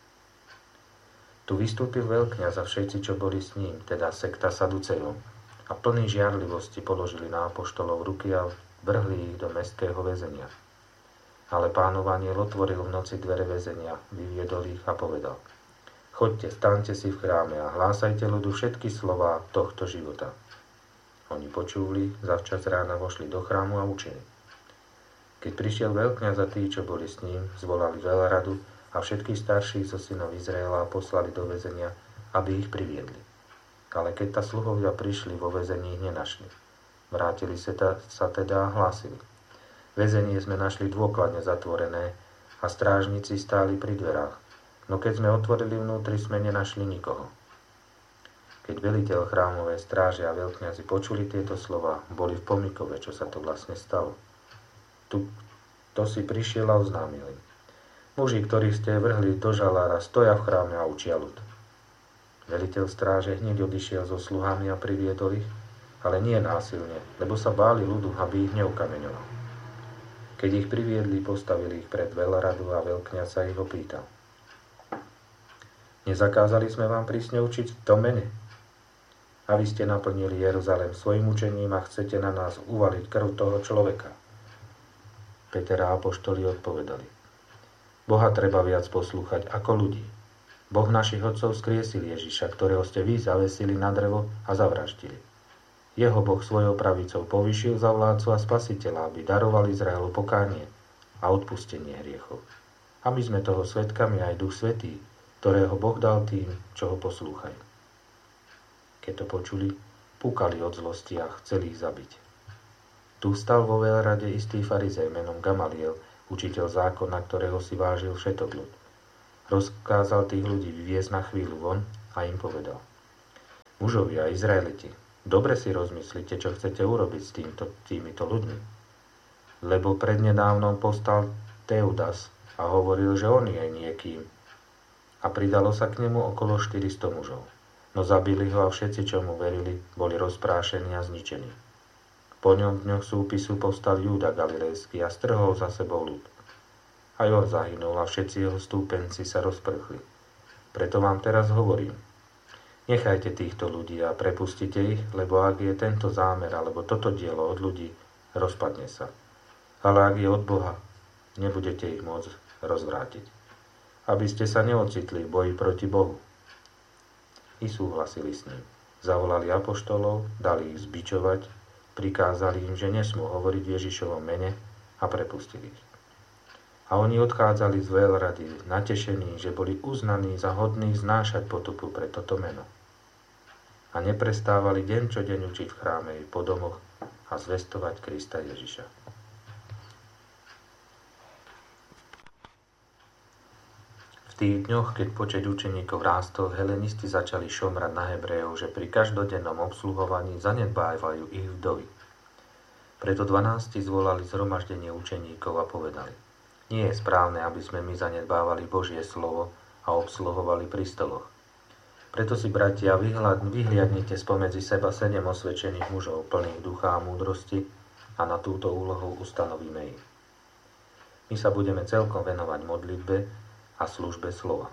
Tu vystúpil veľkňaz a všetci, čo boli s ním, teda sekta Saducejov, a plní žiarlivosti položili na apoštolov ruky a vrhli ich do mestského väzenia. Ale Pánov anjel otvoril v noci dvere väzenia, vyviedol ich a povedal: Choďte, staňte si v chráme a hlásajte ľudu všetky slová tohto života. Oni počuli, zavčas rána vošli do chrámu a učili. Keď prišiel veľkňaz a tí, čo boli s ním, zvolali veľradu a všetkých starších zo synov Izraela poslali do väzenia, aby ich priviedli. Ale keď tá sluhovia prišli, vo väzení ich nenašli. Vrátili sa teda a hlásili: Väzenie sme našli dôkladne zatvorené a strážnici stáli pri dverách, no keď sme otvorili vnútri, sme nenašli nikoho. Keď veliteľ chrámovej stráže a veľkňazi počuli tieto slova, boli v pomykove, čo sa to vlastne stalo. Tu, to si prišiel a oznámil im: Muži, ktorých ste vrhli do žalára, stoja v chráme a učia ľud. Veliteľ stráže hneď odišiel so sluhami a priviedol ich, ale nie násilne, lebo sa báli ľudu, aby ich neukameňoval. Keď ich priviedli, postavili ich pred veľradu a veľkňaz sa ich opýtal: Nezakázali sme vám prísne učiť v tom mene? A vy ste naplnili Jeruzalém svojim učením a chcete na nás uvaliť krv toho človeka. Peter a apoštoli odpovedali: Boha treba viac poslúchať ako ľudí. Boh našich otcov skriesil Ježiša, ktorého ste vy zavesili na drevo a zavraždili. Jeho Boh svojou pravicou povyšil za vládcu a spasiteľa, aby daroval Izraelu pokánie a odpustenie hriechov. A my sme toho svedkami aj Duch Svätý, ktorého Boh dal tým, čo ho poslúchajú. Keď to počuli, púkali od zlosti a chceli ich zabiť. Tu stal vo veľrade istý farizej menom Gamaliel, učiteľ zákona, ktorého si vážil všetok ľud. Rozkázal tých ľudí vyviesť na chvíľu von a im povedal: Mužovia, Izraeliti, dobre si rozmyslite, čo chcete urobiť s týmto, týmito ľuďmi. Lebo prednedávnom postal Teudas a hovoril, že on je niekým. A pridalo sa k nemu okolo štyristo mužov. No zabili ho a všetci, čo mu verili, boli rozprášení a zničení. Po ňom v dňoch súpisu povstal Júda Galilejský a strhol za sebou ľud. Aj on zahynul a všetci jeho stúpenci sa rozprchli. Preto vám teraz hovorím: nechajte týchto ľudí a prepustite ich, lebo ak je tento zámer alebo toto dielo od ľudí, rozpadne sa. Ale ak je od Boha, nebudete ich môcť rozvrátiť. Aby ste sa neocitli v boji proti Bohu. I súhlasili s ním. Zavolali apoštolov, dali ich zbičovať, prikázali im, že nesmú hovoriť v Ježišovom mene a prepustili ich. A oni odchádzali z veľrady, natešení, že boli uznaní za hodných znášať potupu pre toto meno. A neprestávali deň čo deň učiť v chráme i po domoch a zvestovať Krista Ježiša. V tých dňoch, keď počet učeníkov rástol, helenisti začali šomrať na Hebrejov, že pri každodennom obsluhovaní zanedbávajú ich vdovy. Preto dvanásti zvolali zhromaždenie učeníkov a povedali: nie je správne, aby sme my zanedbávali Božie slovo a obsluhovali pri stoloch. Preto si, bratia, vyhliadnite spomedzi seba sedem osvedčených mužov, plných ducha a múdrosti, a na túto úlohu ustanovíme ich. My sa budeme celkom venovať modlitbe a službe slova.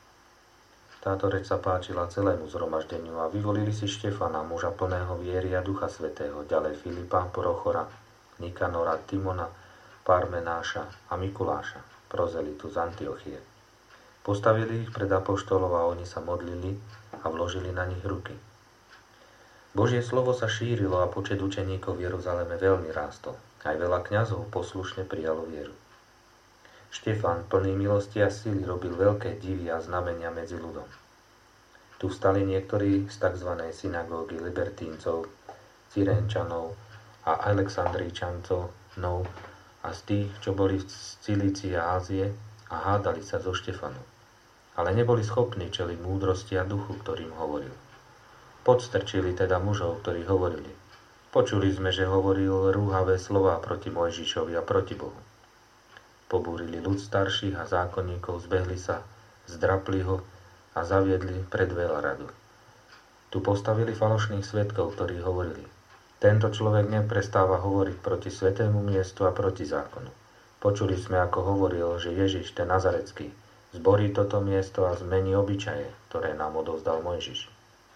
Táto reč sa páčila celému zhromaždeniu a vyvolili si Štefana, muža plného viery a Ducha Svätého, ďalej Filipa, Prochora, Nikanora, Timona, Parmenáša a Mikuláša, prozelitu z Antiochie. Postavili ich pred apoštolov a oni sa modlili a vložili na nich ruky. Božie slovo sa šírilo a počet učeníkov v Jeruzaleme veľmi rástol. Aj veľa kňazov poslušne prijalo vieru. Štefan, plný milosti a síly, robil veľké divy a znamenia medzi ľudom. Tu vstali niektorí z tzv. Synagógy libertíncov, Cyrenčanov a Alexandríčancov a z tých, čo boli z Cilície a Ázie, a hádali sa so Štefanom. Ale neboli schopní čeliť múdrosti a duchu, ktorým hovoril. Podstrčili teda mužov, ktorí hovorili: počuli sme, že hovoril rúhavé slová proti Mojžišovi a proti Bohu. Pobúrili ľud starších a zákonníkov, zbehli sa, zdrapli ho a zaviedli pred veľradu. Tu postavili falošných svedkov, ktorí hovorili: tento človek neprestáva hovoriť proti svätému miestu a proti zákonu. Počuli sme, ako hovoril, že Ježiš, ten Nazarecký, zborí toto miesto a zmení obyčaje, ktoré nám odovzdal Mojžiš.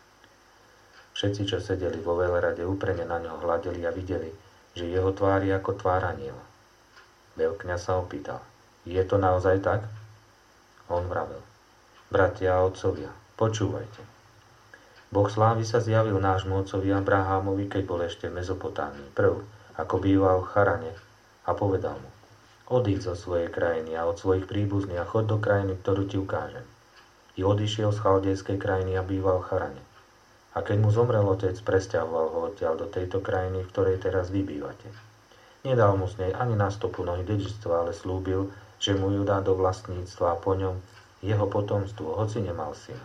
Všetci, čo sedeli vo veľrade, úprene na ňo hľadeli a videli, že jeho tvár je ako tvár anjela. Veľkňaz sa opýtal: je to naozaj tak? On vravel: bratia a otcovia, počúvajte. Boh slávy sa zjavil nášmu otcovi Abrahámovi, keď bol ešte v Mezopotámii, prv, ako býval v Charane, a povedal mu: odíď zo svojej krajiny a od svojich príbuzných a chod do krajiny, ktorú ti ukážem. I odišiel z chaldejskej krajiny a býval v Charane. A keď mu zomrel otec, presťahoval ho odtiaľ do tejto krajiny, v ktorej teraz vy bývate. Nedal mu z nej ani na stopu nohy dedičstva, ale slúbil, že mu ju dá do vlastníctva a po ňom jeho potomstvu, hoci nemal syna.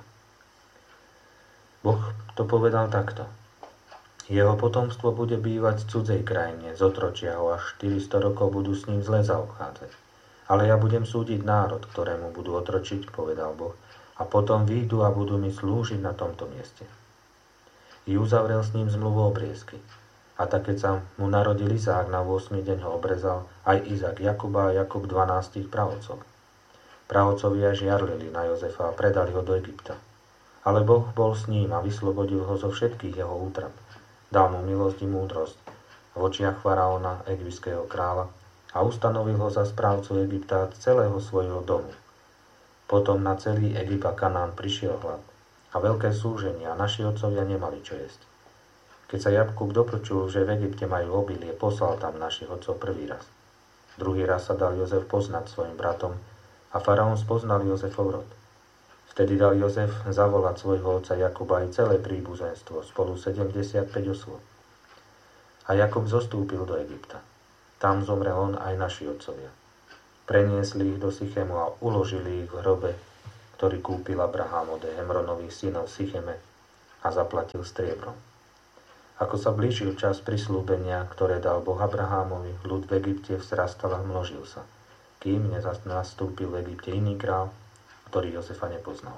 Boh to povedal takto: jeho potomstvo bude bývať v cudzej krajine, zotročia ho až štyristo rokov budú s ním zle zaobchádzať. Ale ja budem súdiť národ, ktorému budú otročiť, povedal Boh, a potom výjdu a budú mi slúžiť na tomto mieste. I uzavrel s ním zmluvu obriezky. A tak, keď sa mu narodil Izák, na ôsmy deň ho obrezal aj Izák Jakuba a Jakub dvanástich praotcov. Praotcovia žiarlili na Jozefa a predali ho do Egypta. Ale Boh bol s ním a vyslobodil ho zo všetkých jeho útrap. Dal mu milosť i múdrosť v očiach faraóna, egyptského kráľa, a ustanovil ho za správcu Egypta celého svojho domu. Potom na celý Egypt a Kanán prišiel hlad a veľké súženie a naši otcovia nemali čo jesť. Keď sa Jakub dopočul, že v Egypte majú obilie, poslal tam našich otcov prvý raz. Druhý raz sa dal Jozef poznať svojim bratom a faraón spoznal Jozefov rod. Vtedy dal Jozef zavolať svojho otca Jakuba i celé príbuzenstvo, spolu sedemdesiatpäť osôb. A Jakub zostúpil do Egypta. Tam zomrel on aj naši otcovia. Preniesli ich do Sychemu a uložili ich v hrobe, ktorý kúpil Abraham od Hemronových synov v Sycheme a zaplatil striebrom. Ako sa blížil čas prislúbenia, ktoré dal Boh Abrahámovi, ľud v Egypte vzrastal a množil sa, kým nastúpil v Egypte iný král, ktorý Jozefa nepoznal.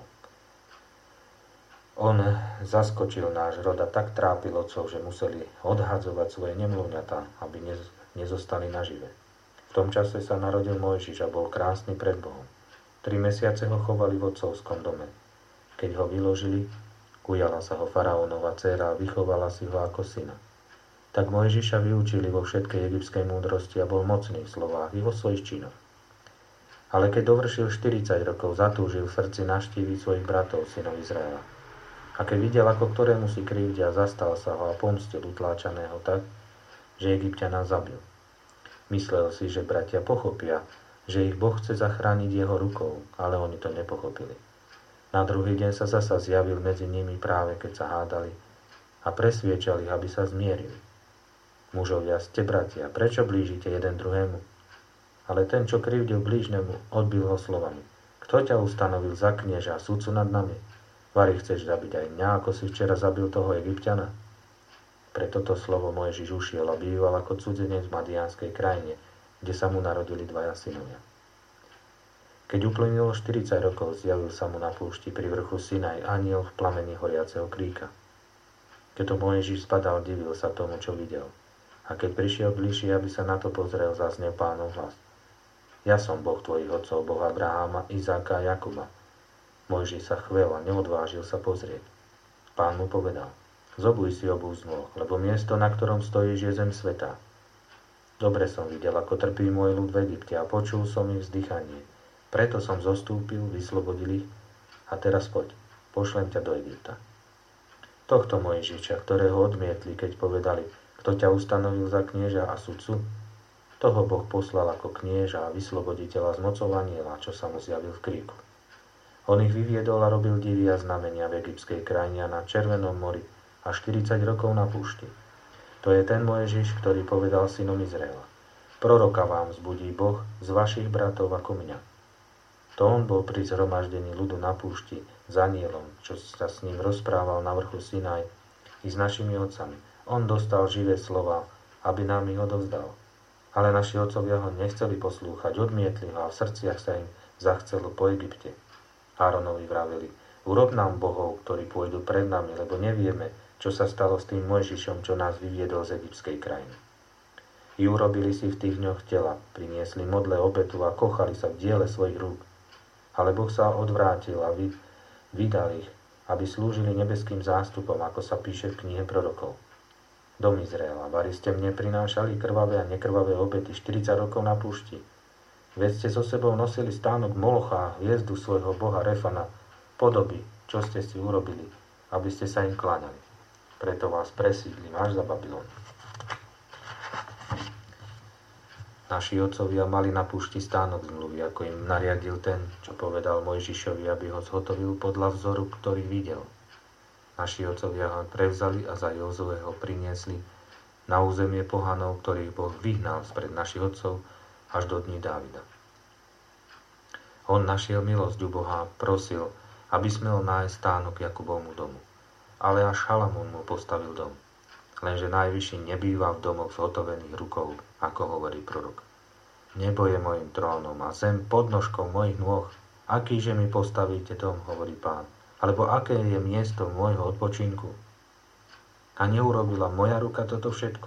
On zaskočil náš rod a tak trápil otcov, že museli odhadzovať svoje nemluvňatá, aby nezostali nažive. V tom čase sa narodil Mojžiš a bol krásny pred Bohom. Tri mesiace ho chovali v otcovskom dome. Keď ho vyložili, ujala sa ho faraónova dcéra a vychovala si ho ako syna. Tak Mojžiša vyučili vo všetkej egyptskej múdrosti a bol mocný v slovách i vo svojich činoch. Ale keď dovršil štyridsať rokov, zatúžil v srdci navštíviť svojich bratov, synov Izraela. A keď videl, ako ktorému si krivdia, zastal sa ho a pomstil utláčaného tak, že Egypťana zabil. Myslel si, že bratia pochopia, že ich Boh chce zachrániť jeho rukou, ale oni to nepochopili. Na druhý deň sa zasa zjavil medzi nimi práve keď sa hádali a presviečali, aby sa zmierili. Mužovia, ste bratia, prečo blížite jeden druhému? Ale ten, čo krivdil blížnemu, odbil ho slovami. Kto ťa ustanovil za knieža a sudcu nad nami? Vari chceš zabiť aj mňa, ako si včera zabil toho Egypťana? Pre toto slovo Mojžiš ušiel a býval ako cudzenec v Madiánskej krajine, kde sa mu narodili dvaja synovia. Keď uplynulo štyridsať rokov, zjavil sa mu na púšti pri vrchu Sinaj anjel v plameni horiaceho kríka. Keď to Mojžiš spadal, divil sa tomu, čo videl. A keď prišiel bližšie, aby sa na to pozrel, zaznel Pánov hlas. Ja som Boh tvojich otcov, Boh Abraháma, Izáka a Jakuba. Mojžiš sa chvel a neodvážil sa pozrieť. Pán mu povedal, zobuj si obuv z nôh, lebo miesto, na ktorom stojíš, je zem sveta. Dobre som videl, ako trpí môj ľud v Egypte a počul som ich vzdychanie. Preto som zostúpil, vyslobodil ich a teraz poď, pošlem ťa do Egypta. Tohto Mojžiša, ktorého odmietli, keď povedali, kto ťa ustanovil za knieža a sudcu, toho Boh poslal ako knieža a vysloboditeľa z mocou anjela, čo sa mu zjavil v kríku. On ich vyviedol a robil divy a znamenia v egyptskej krajine na Červenom mori a štyridsať rokov na púšti. To je ten Mojžiš, ktorý povedal synom Izraela. Proroka vám vzbudí Boh z vašich bratov ako mňa. To on bol pri zhromaždení ľudu na púšti s anielom, čo sa s ním rozprával na vrchu Sinaj i s našimi otcami. On dostal živé slova, aby nám ich odovzdal. Ale naši otcovia ho nechceli poslúchať, odmietli ho a v srdciach sa im zachcelo po Egypte. Áronovi vraveli, urob nám bohov, ktorí pôjdu pred nami, lebo nevieme, čo sa stalo s tým Mojžišom, čo nás vyviedol z egyptskej krajiny. I urobili si v tých dňoch tela, priniesli modle obetu a kochali sa v diele svojich rúk. Ale Boh sa odvrátil a vydal ich, aby slúžili nebeským zástupom, ako sa píše v knihe prorokov. Dom Izraela, vari ste mne prinášali krvavé a nekrvavé obety štyridsať rokov na púšti. Veď ste so sebou nosili stánok Molocha a hviezdu svojho boha Refana, podoby, čo ste si urobili, aby ste sa im kláňali. Preto vás presídlim až za Babylon. Naši otcovia mali na púšti stánok zmluvy, ako im nariadil ten, čo povedal Mojžišovi, aby ho zhotovil podľa vzoru, ktorý videl. Naši otcovia ho prevzali a za Jozueho priniesli na územie pohanov, ktorých Boh vyhnal spred našich otcov až do dní Dávida. On našiel milosť u Boha a prosil, aby smel nájsť stánok Jakubovmu domu. Ale až Šalamún mu postavil dom. Lenže najvyšší nebýva v domoch zhotovených rukou, ako hovorí prorok. Nebo je mojim trónom a zem podnožkou mojich nôh. Akýže mi postavíte dom, hovorí Pán, alebo aké je miesto môjho odpočinku? A neurobila moja ruka toto všetko?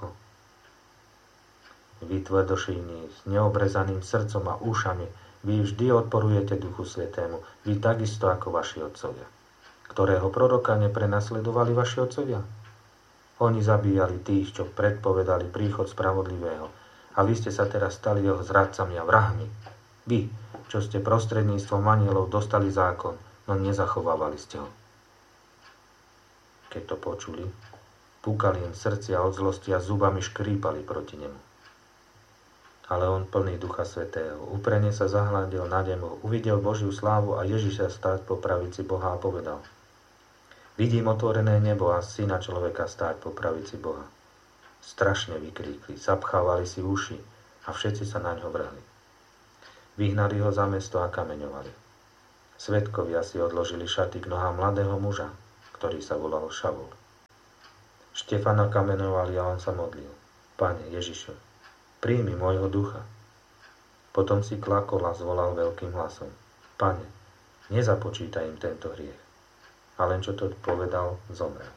Vy tvrdošíni, s neobrezaným srdcom a ušami, vy vždy odporujete Duchu Svätému, vy takisto ako vaši otcovia. Ktorého proroka neprenasledovali vaši otcovia? Oni zabíjali tých, čo predpovedali príchod spravodlivého, a vy ste sa teraz stali jeho zradcami a vrahmi. Vy, čo ste prostredníctvom anielov dostali zákon, no nezachovávali ste ho. Keď to počuli, púkali im srdcia od zlosti a zubami škrípali proti nemu. Ale on, plný Ducha Svätého, úprene sa zahľadil na nemu, uvidel Božiu slávu a Ježiša stáť po pravici Boha a povedal: Vidím otvorené nebo a syna človeka stáť po pravici Boha. Strašne vykríkli, zapchávali si uši a všetci sa na ňo vrhli. Vyhnali ho za mesto a kameňovali. Svedkovia si odložili šaty k nohám mladého muža, ktorý sa volal Šavol. Štefana kameňovali a on sa modlil. Pane Ježišu, príjmi môjho ducha. Potom si klakol a zvolal veľkým hlasom. Pane, nezapočítaj im tento hriech. A len čo to povedal, zomrel.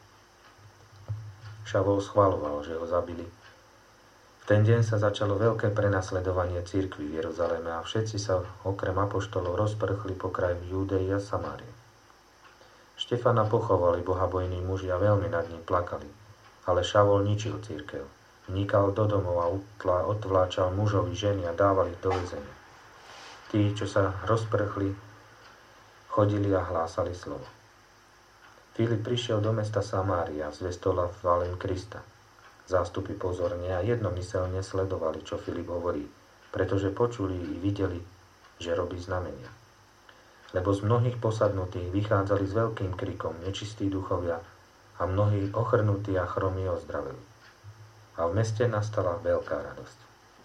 Šavol schvaľoval, že ho zabili. V ten deň sa začalo veľké prenasledovanie cirkvi v Jeruzaleme a všetci sa okrem apoštolov rozprchli po kraji Júdei a Samárii. Štefana pochovali bohabojní muži a veľmi nad ním plakali, ale Šavol ničil cirkev. Vnikal do domov a utla, odvláčal mužovi, ženy a dával ich do väzenia. Tí, čo sa rozprchli, chodili a hlásali slovo. Filip prišiel do mesta Samária a zvestol evanjelium Krista. Zástupy pozorne a jednomyselne sledovali, čo Filip hovorí, pretože počuli i videli, že robí znamenia. Lebo z mnohých posadnutých vychádzali s veľkým krikom nečistí duchovia a mnohí ochrnutí a chromí ozdraveli. A v meste nastala veľká radosť.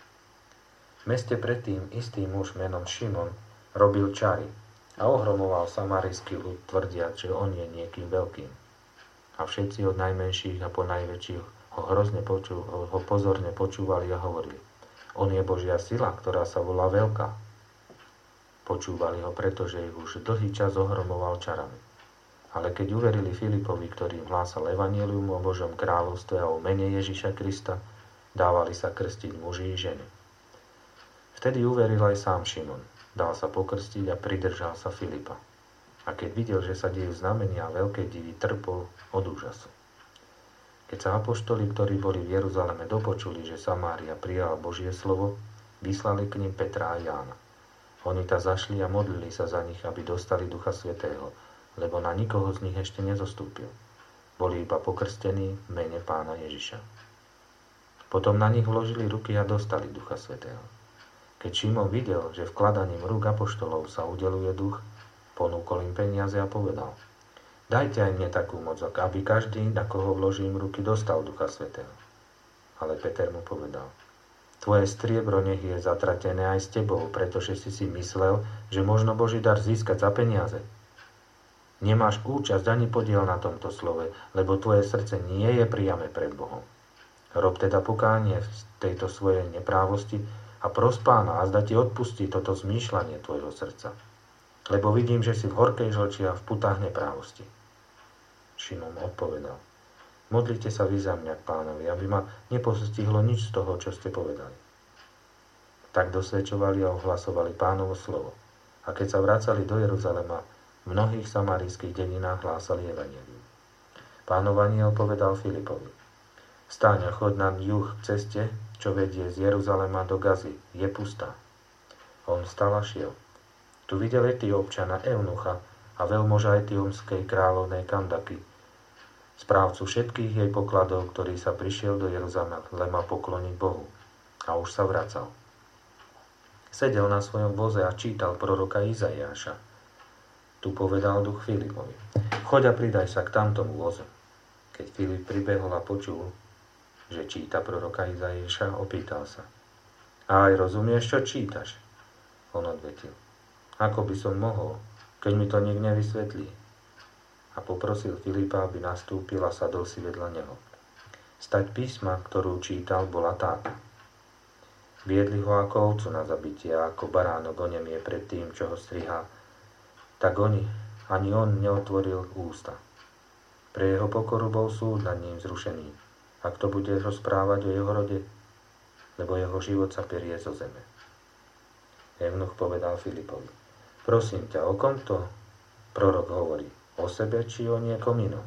V meste predtým istý muž menom Šimon robil čary a ohromoval samarijský ľud, tvrdiac, že on je niekým veľkým. A všetci od najmenších a po najväčších ho hrozne poču, ho pozorne počúvali a hovorili. On je Božia sila, ktorá sa volá Veľká. Počúvali ho, pretože ich už dlhý čas ohromoval čarami. Ale keď uverili Filipovi, ktorý im hlásal evanjelium o Božom kráľovstve a o mene Ježiša Krista, dávali sa krstiť muži i ženy. Vtedy uveril aj sám Šimon. Dal sa pokrstiť a pridržal sa Filipa. A keď videl, že sa dejú znamenia a veľké divy, trpol od úžasu. Keď sa apoštoli, ktorí boli v Jeruzaleme, dopočuli, že Samária prijala Božie slovo, vyslali k nim Petra a Jána. Oni ta zašli a modlili sa za nich, aby dostali Ducha Svätého, lebo na nikoho z nich ešte nezostúpil. Boli iba pokrstení v mene Pána Ježiša. Potom na nich vložili ruky a dostali Ducha Svätého. Keď Šimon videl, že vkladaním rúk apoštolov sa udeluje duch, ponúkol im peniaze a povedal: Dajte aj mne takú moc, aby každý, na koho vložím ruky, dostal Ducha Svätého. Ale Peter mu povedal: Tvoje striebro nech je zatratené aj s tebou, pretože si si myslel, že možno Boží dar získať za peniaze. Nemáš účasť ani podiel na tomto slove, lebo tvoje srdce nie je priame pred Bohom. Rob teda pokánie z tejto svojej neprávosti a pros Pána, a zda ti odpustí toto zmýšľanie tvojho srdca. Lebo vidím, že si v horkej žlči a v putách neprávosti. Šimon odpovedal: Modlite sa vy za mňa k Pánovi, aby ma nepostihlo nič z toho, čo ste povedali. Tak dosvedčovali a ohlasovali Pánovo slovo. A keď sa vracali do Jeruzalema, v mnohých samarijských dedinách hlásali evanjelium. Pánov anjel povedal Filipovi: Vstaň a choď na juh k ceste, čo vedie z Jeruzalema do Gazy, je pustá. On vstal a šiel. Tu videl Etiópčana Eunucha a veľmoža etiópskej kráľovnej Kandaky, správcu všetkých jej pokladov, ktorý sa prišiel do Jeruzalema pokloniť Bohu. A už sa vracal. Sedel na svojom voze a čítal proroka Izaiáša. Tu povedal duch Filipovi: Choď a pridaj sa k tamtomu vozu. Keď Filip pribehol a počul, že číta proroka Izaiáša, opýtal sa: A aj rozumieš, čo čítaš? On odvetil: Ako by som mohol, keď mi to niekto nevysvetlí? A poprosil Filipa, aby nastúpil a sadol si vedľa neho. Stať písma, ktorú čítal, bola táto. Viedli ho ako ovcu na zabitie a ako baránok onemie pred tým, čo ho strihá. Tak oni, ani on neotvoril ústa. Pre jeho pokoru bol súd nad ním zrušený. A kto bude rozprávať o jeho rode? Lebo jeho život sa perie zo zeme. Eunuch povedal Filipovi: Prosím ťa, o kom to prorok hovorí? O sebe, či o niekom inom?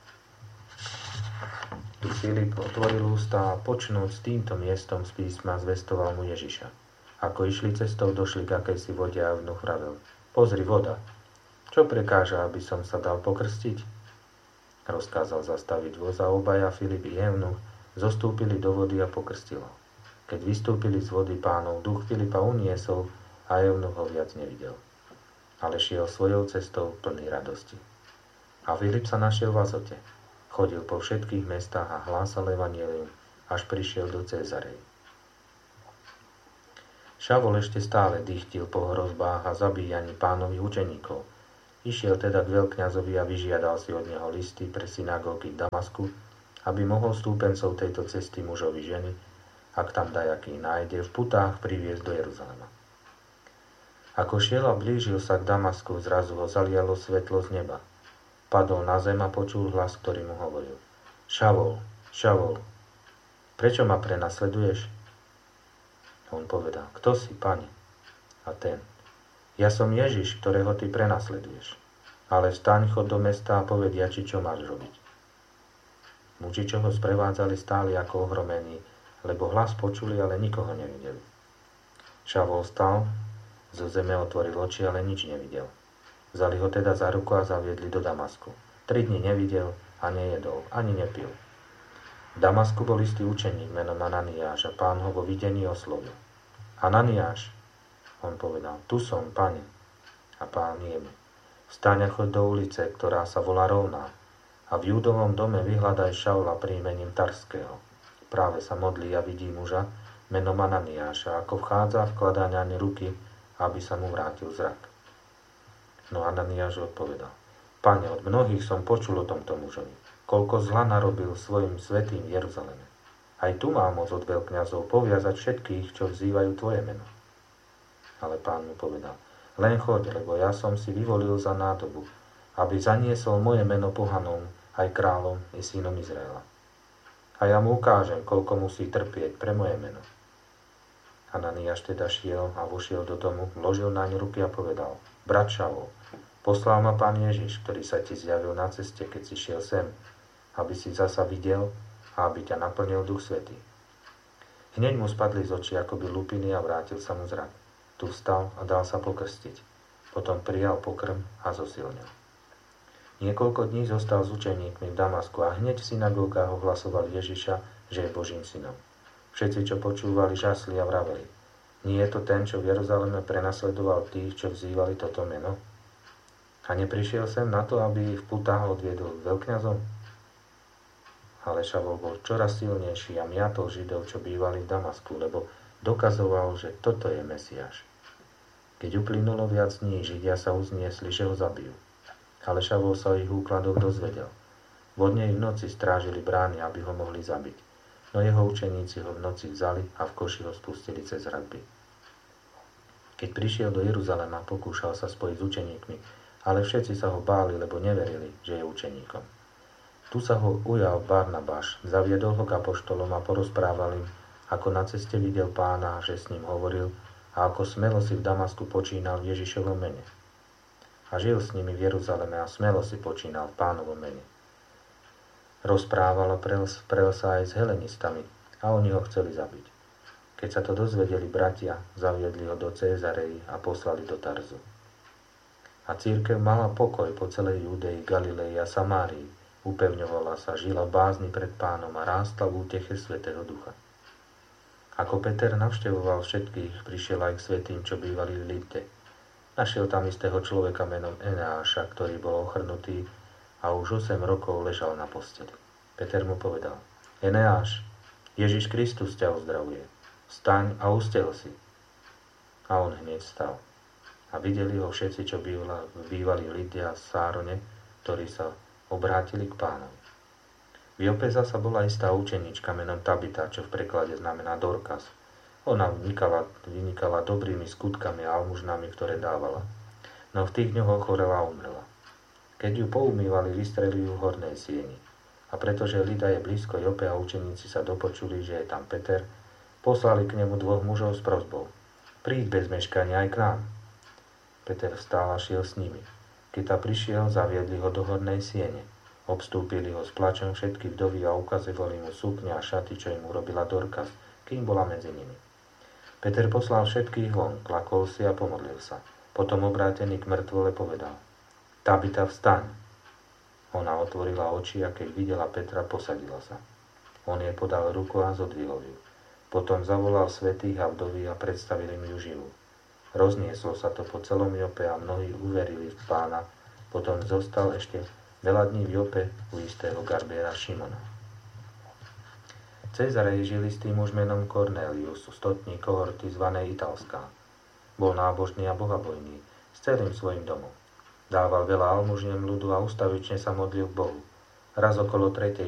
Tu Filip otvoril ústa a počnúť s týmto miestom z písma zvestoval mu Ježiša. Ako išli cestou, došli k akejsi vode a eunuch vravel: Pozri, voda. Čo prekáža, aby som sa dal pokrstiť? Rozkázal zastaviť voz a obaja, Filip i eunuch, zostúpili do vody a pokrstilo. Keď vystúpili z vody, Pánov duch Filipa uniesol a eunuch ho viac nevidel. Ale šiel svojou cestou plný radosti. A Filip sa našiel v Azote. Chodil po všetkých mestách a hlásal evanjelium, až prišiel do Cézarei. Šavol ešte stále dychtil po hrozbách a zabíjaní pánových učeníkov. Išiel teda k veľkňazovi a vyžiadal si od neho listy pre synagógy v Damasku, aby mohol stúpencov tejto cesty mužovi ženy, ak tam dajaký nájde, v putách priviesť do Jeruzalema. Ako šiel a blížil sa k Damasku, zrazu ho zalialo svetlo z neba. Padol na zem a počul hlas, ktorý mu hovoril: Šavol, Šavol, prečo ma prenasleduješ? On povedal: Kto si, Pane? A ten: Ja som Ježiš, ktorého ty prenasleduješ. Ale vstaň, chod do mesta a povedia, či čo máš robiť. Muži, čo ho sprevádzali, stáli ako ohromení, lebo hlas počuli, ale nikoho nevideli. Šavol stal, zo zeme otvoril oči, ale nič nevidel. Vzali ho teda za ruku a zaviedli do Damasku. Tri dni nevidel a nejedol, ani nepil. V Damasku bol istý učeník menom Ananiáš a pán ho vo videní oslovil. Ananiáš, on povedal: Tu som, Pane. A pán jemu: Vstaň a choď do ulice, ktorá sa volá Rovná, a v Júdovom dome vyhľadaj Šaula príjmením Tarského. Práve sa modlí a vidí muža menom Ananiáša, ako vchádza a vkladá naň ruky, aby sa mu vrátil zrak. No Ananiáš odpovedal: Pane, od mnohých som počul o tomto mužovi, koľko zla narobil svojim svätým v Jeruzaleme. Aj tu má moc od veľkňazov poviazať všetkých, čo vzývajú tvoje meno. Ale pán mu povedal: Len choď, lebo ja som si vyvolil za nádobu, aby zaniesol moje meno pohanom, aj kráľom i synom Izraela. A ja mu ukážem, koľko musí trpieť pre moje meno. Ananiáš teda šiel a vošiel do domu, vložil naň ruky a povedal: Brat Šavol, poslal ma pán Ježiš, ktorý sa ti zjavil na ceste, keď si šiel sem, aby si zasa videl a aby ťa naplnil Duch Svätý. Hneď mu spadli z očí akoby lupiny a vrátil sa mu zrak. Tu vstal a dal sa pokrstiť. Potom prijal pokrm a zosilnil. Niekoľko dní zostal s učeníkmi v Damasku a hneď v synagógach ohlasovali Ježiša, že je Božím synom. Všetci, čo počúvali, žasli a vraveli: Nie je to ten, čo v Jeruzaleme prenasledoval tých, čo vzývali toto meno? A neprišiel sem na to, aby ich v putách odviedol k veľkňazom? Ale Šavol bol čoraz silnejší a miatol Židov, čo bývali v Damasku, lebo dokazoval, že toto je Mesiáš. Keď uplynulo viac dní, Židia sa uzniesli, že ho zabijú. Ale Šavol sa o ich úkladoch dozvedel. Vodne i v noci strážili brány, aby ho mohli zabiť. No jeho učeníci ho v noci vzali a v koši ho spustili cez hradby. Keď prišiel do Jeruzalema, pokúšal sa spojiť s učeníkmi, ale všetci sa ho báli, lebo neverili, že je učeníkom. Tu sa ho ujal Barnabáš, zaviedol ho k apoštolom a porozprával im, ako na ceste videl pána, že s ním hovoril, a ako smelo si v Damasku počínal v Ježišovom mene. A žil s nimi v Jeruzaleme a smelo si počínal v pánovom mene. Rozprával a prel, prel sa aj s helenistami a oni ho chceli zabiť. Keď sa to dozvedeli bratia, zaviedli ho do Cézarei a poslali do Tarzu. A cirkev mala pokoj po celej Judei, Galilei a Samárii, upevňovala sa, žila v bázni pred pánom a rástla v úteche Svätého Ducha. Ako Peter navštevoval všetkých, prišiel aj k svätým, čo bývali v Lydde. Našiel tam istého človeka menom Eneáša, ktorý bol ochrnutý a už osem rokov ležal na posteli. Peter mu povedal: Eneáš, Ježiš Kristus ťa uzdravuje. Vstaň a ustel si. A on hneď stal. A videli ho všetci, čo bývali v Lydde a Sárone, ktorí sa obrátili k pánovi. V Jope zasa bola istá učenička menom Tabita, čo v preklade znamená Dorkas. Ona vynikala, vynikala dobrými skutkami a almužnami, ktoré dávala. No v tých dňoch ochorela a umrela. Keď ju poumývali, vystrelili ju v hornej sieni. A pretože Lida je blízko Jope a učeníci sa dopočuli, že je tam Peter, poslali k nemu dvoch mužov s prosbou: Príď bez meškania aj k nám. Peter vstal a šiel s nimi. Keď ta prišiel, zaviedli ho do hornej siene. Obstúpili ho s plačom všetky vdovy a ukazovali mu sukňa a šaty, čo im urobila Dorkas, kým bola medzi nimi. Peter poslal všetkých von, klakol si a pomodlil sa. Potom obrátený k mŕtvole povedal: Tabita, vstaň. Ona otvorila oči a keď videla Petra, posadila sa. On jej podal ruku a zodvihol ju. Potom zavolal svätých a vdovy a predstavil im ju živú. Roznieslo sa to po celom Jope a mnohí uverili v pána. Potom zostal ešte veľa dní v Jope u istého garbiera Šimona. Cezarej žil istý muž menom Cornelius, stotní kohorty zvanej Italská. Bol nábožný a bohabojný, s celým svojim domom. Dával veľa almužiem ľudu a ustavične sa modlil k Bohu. Raz okolo tretej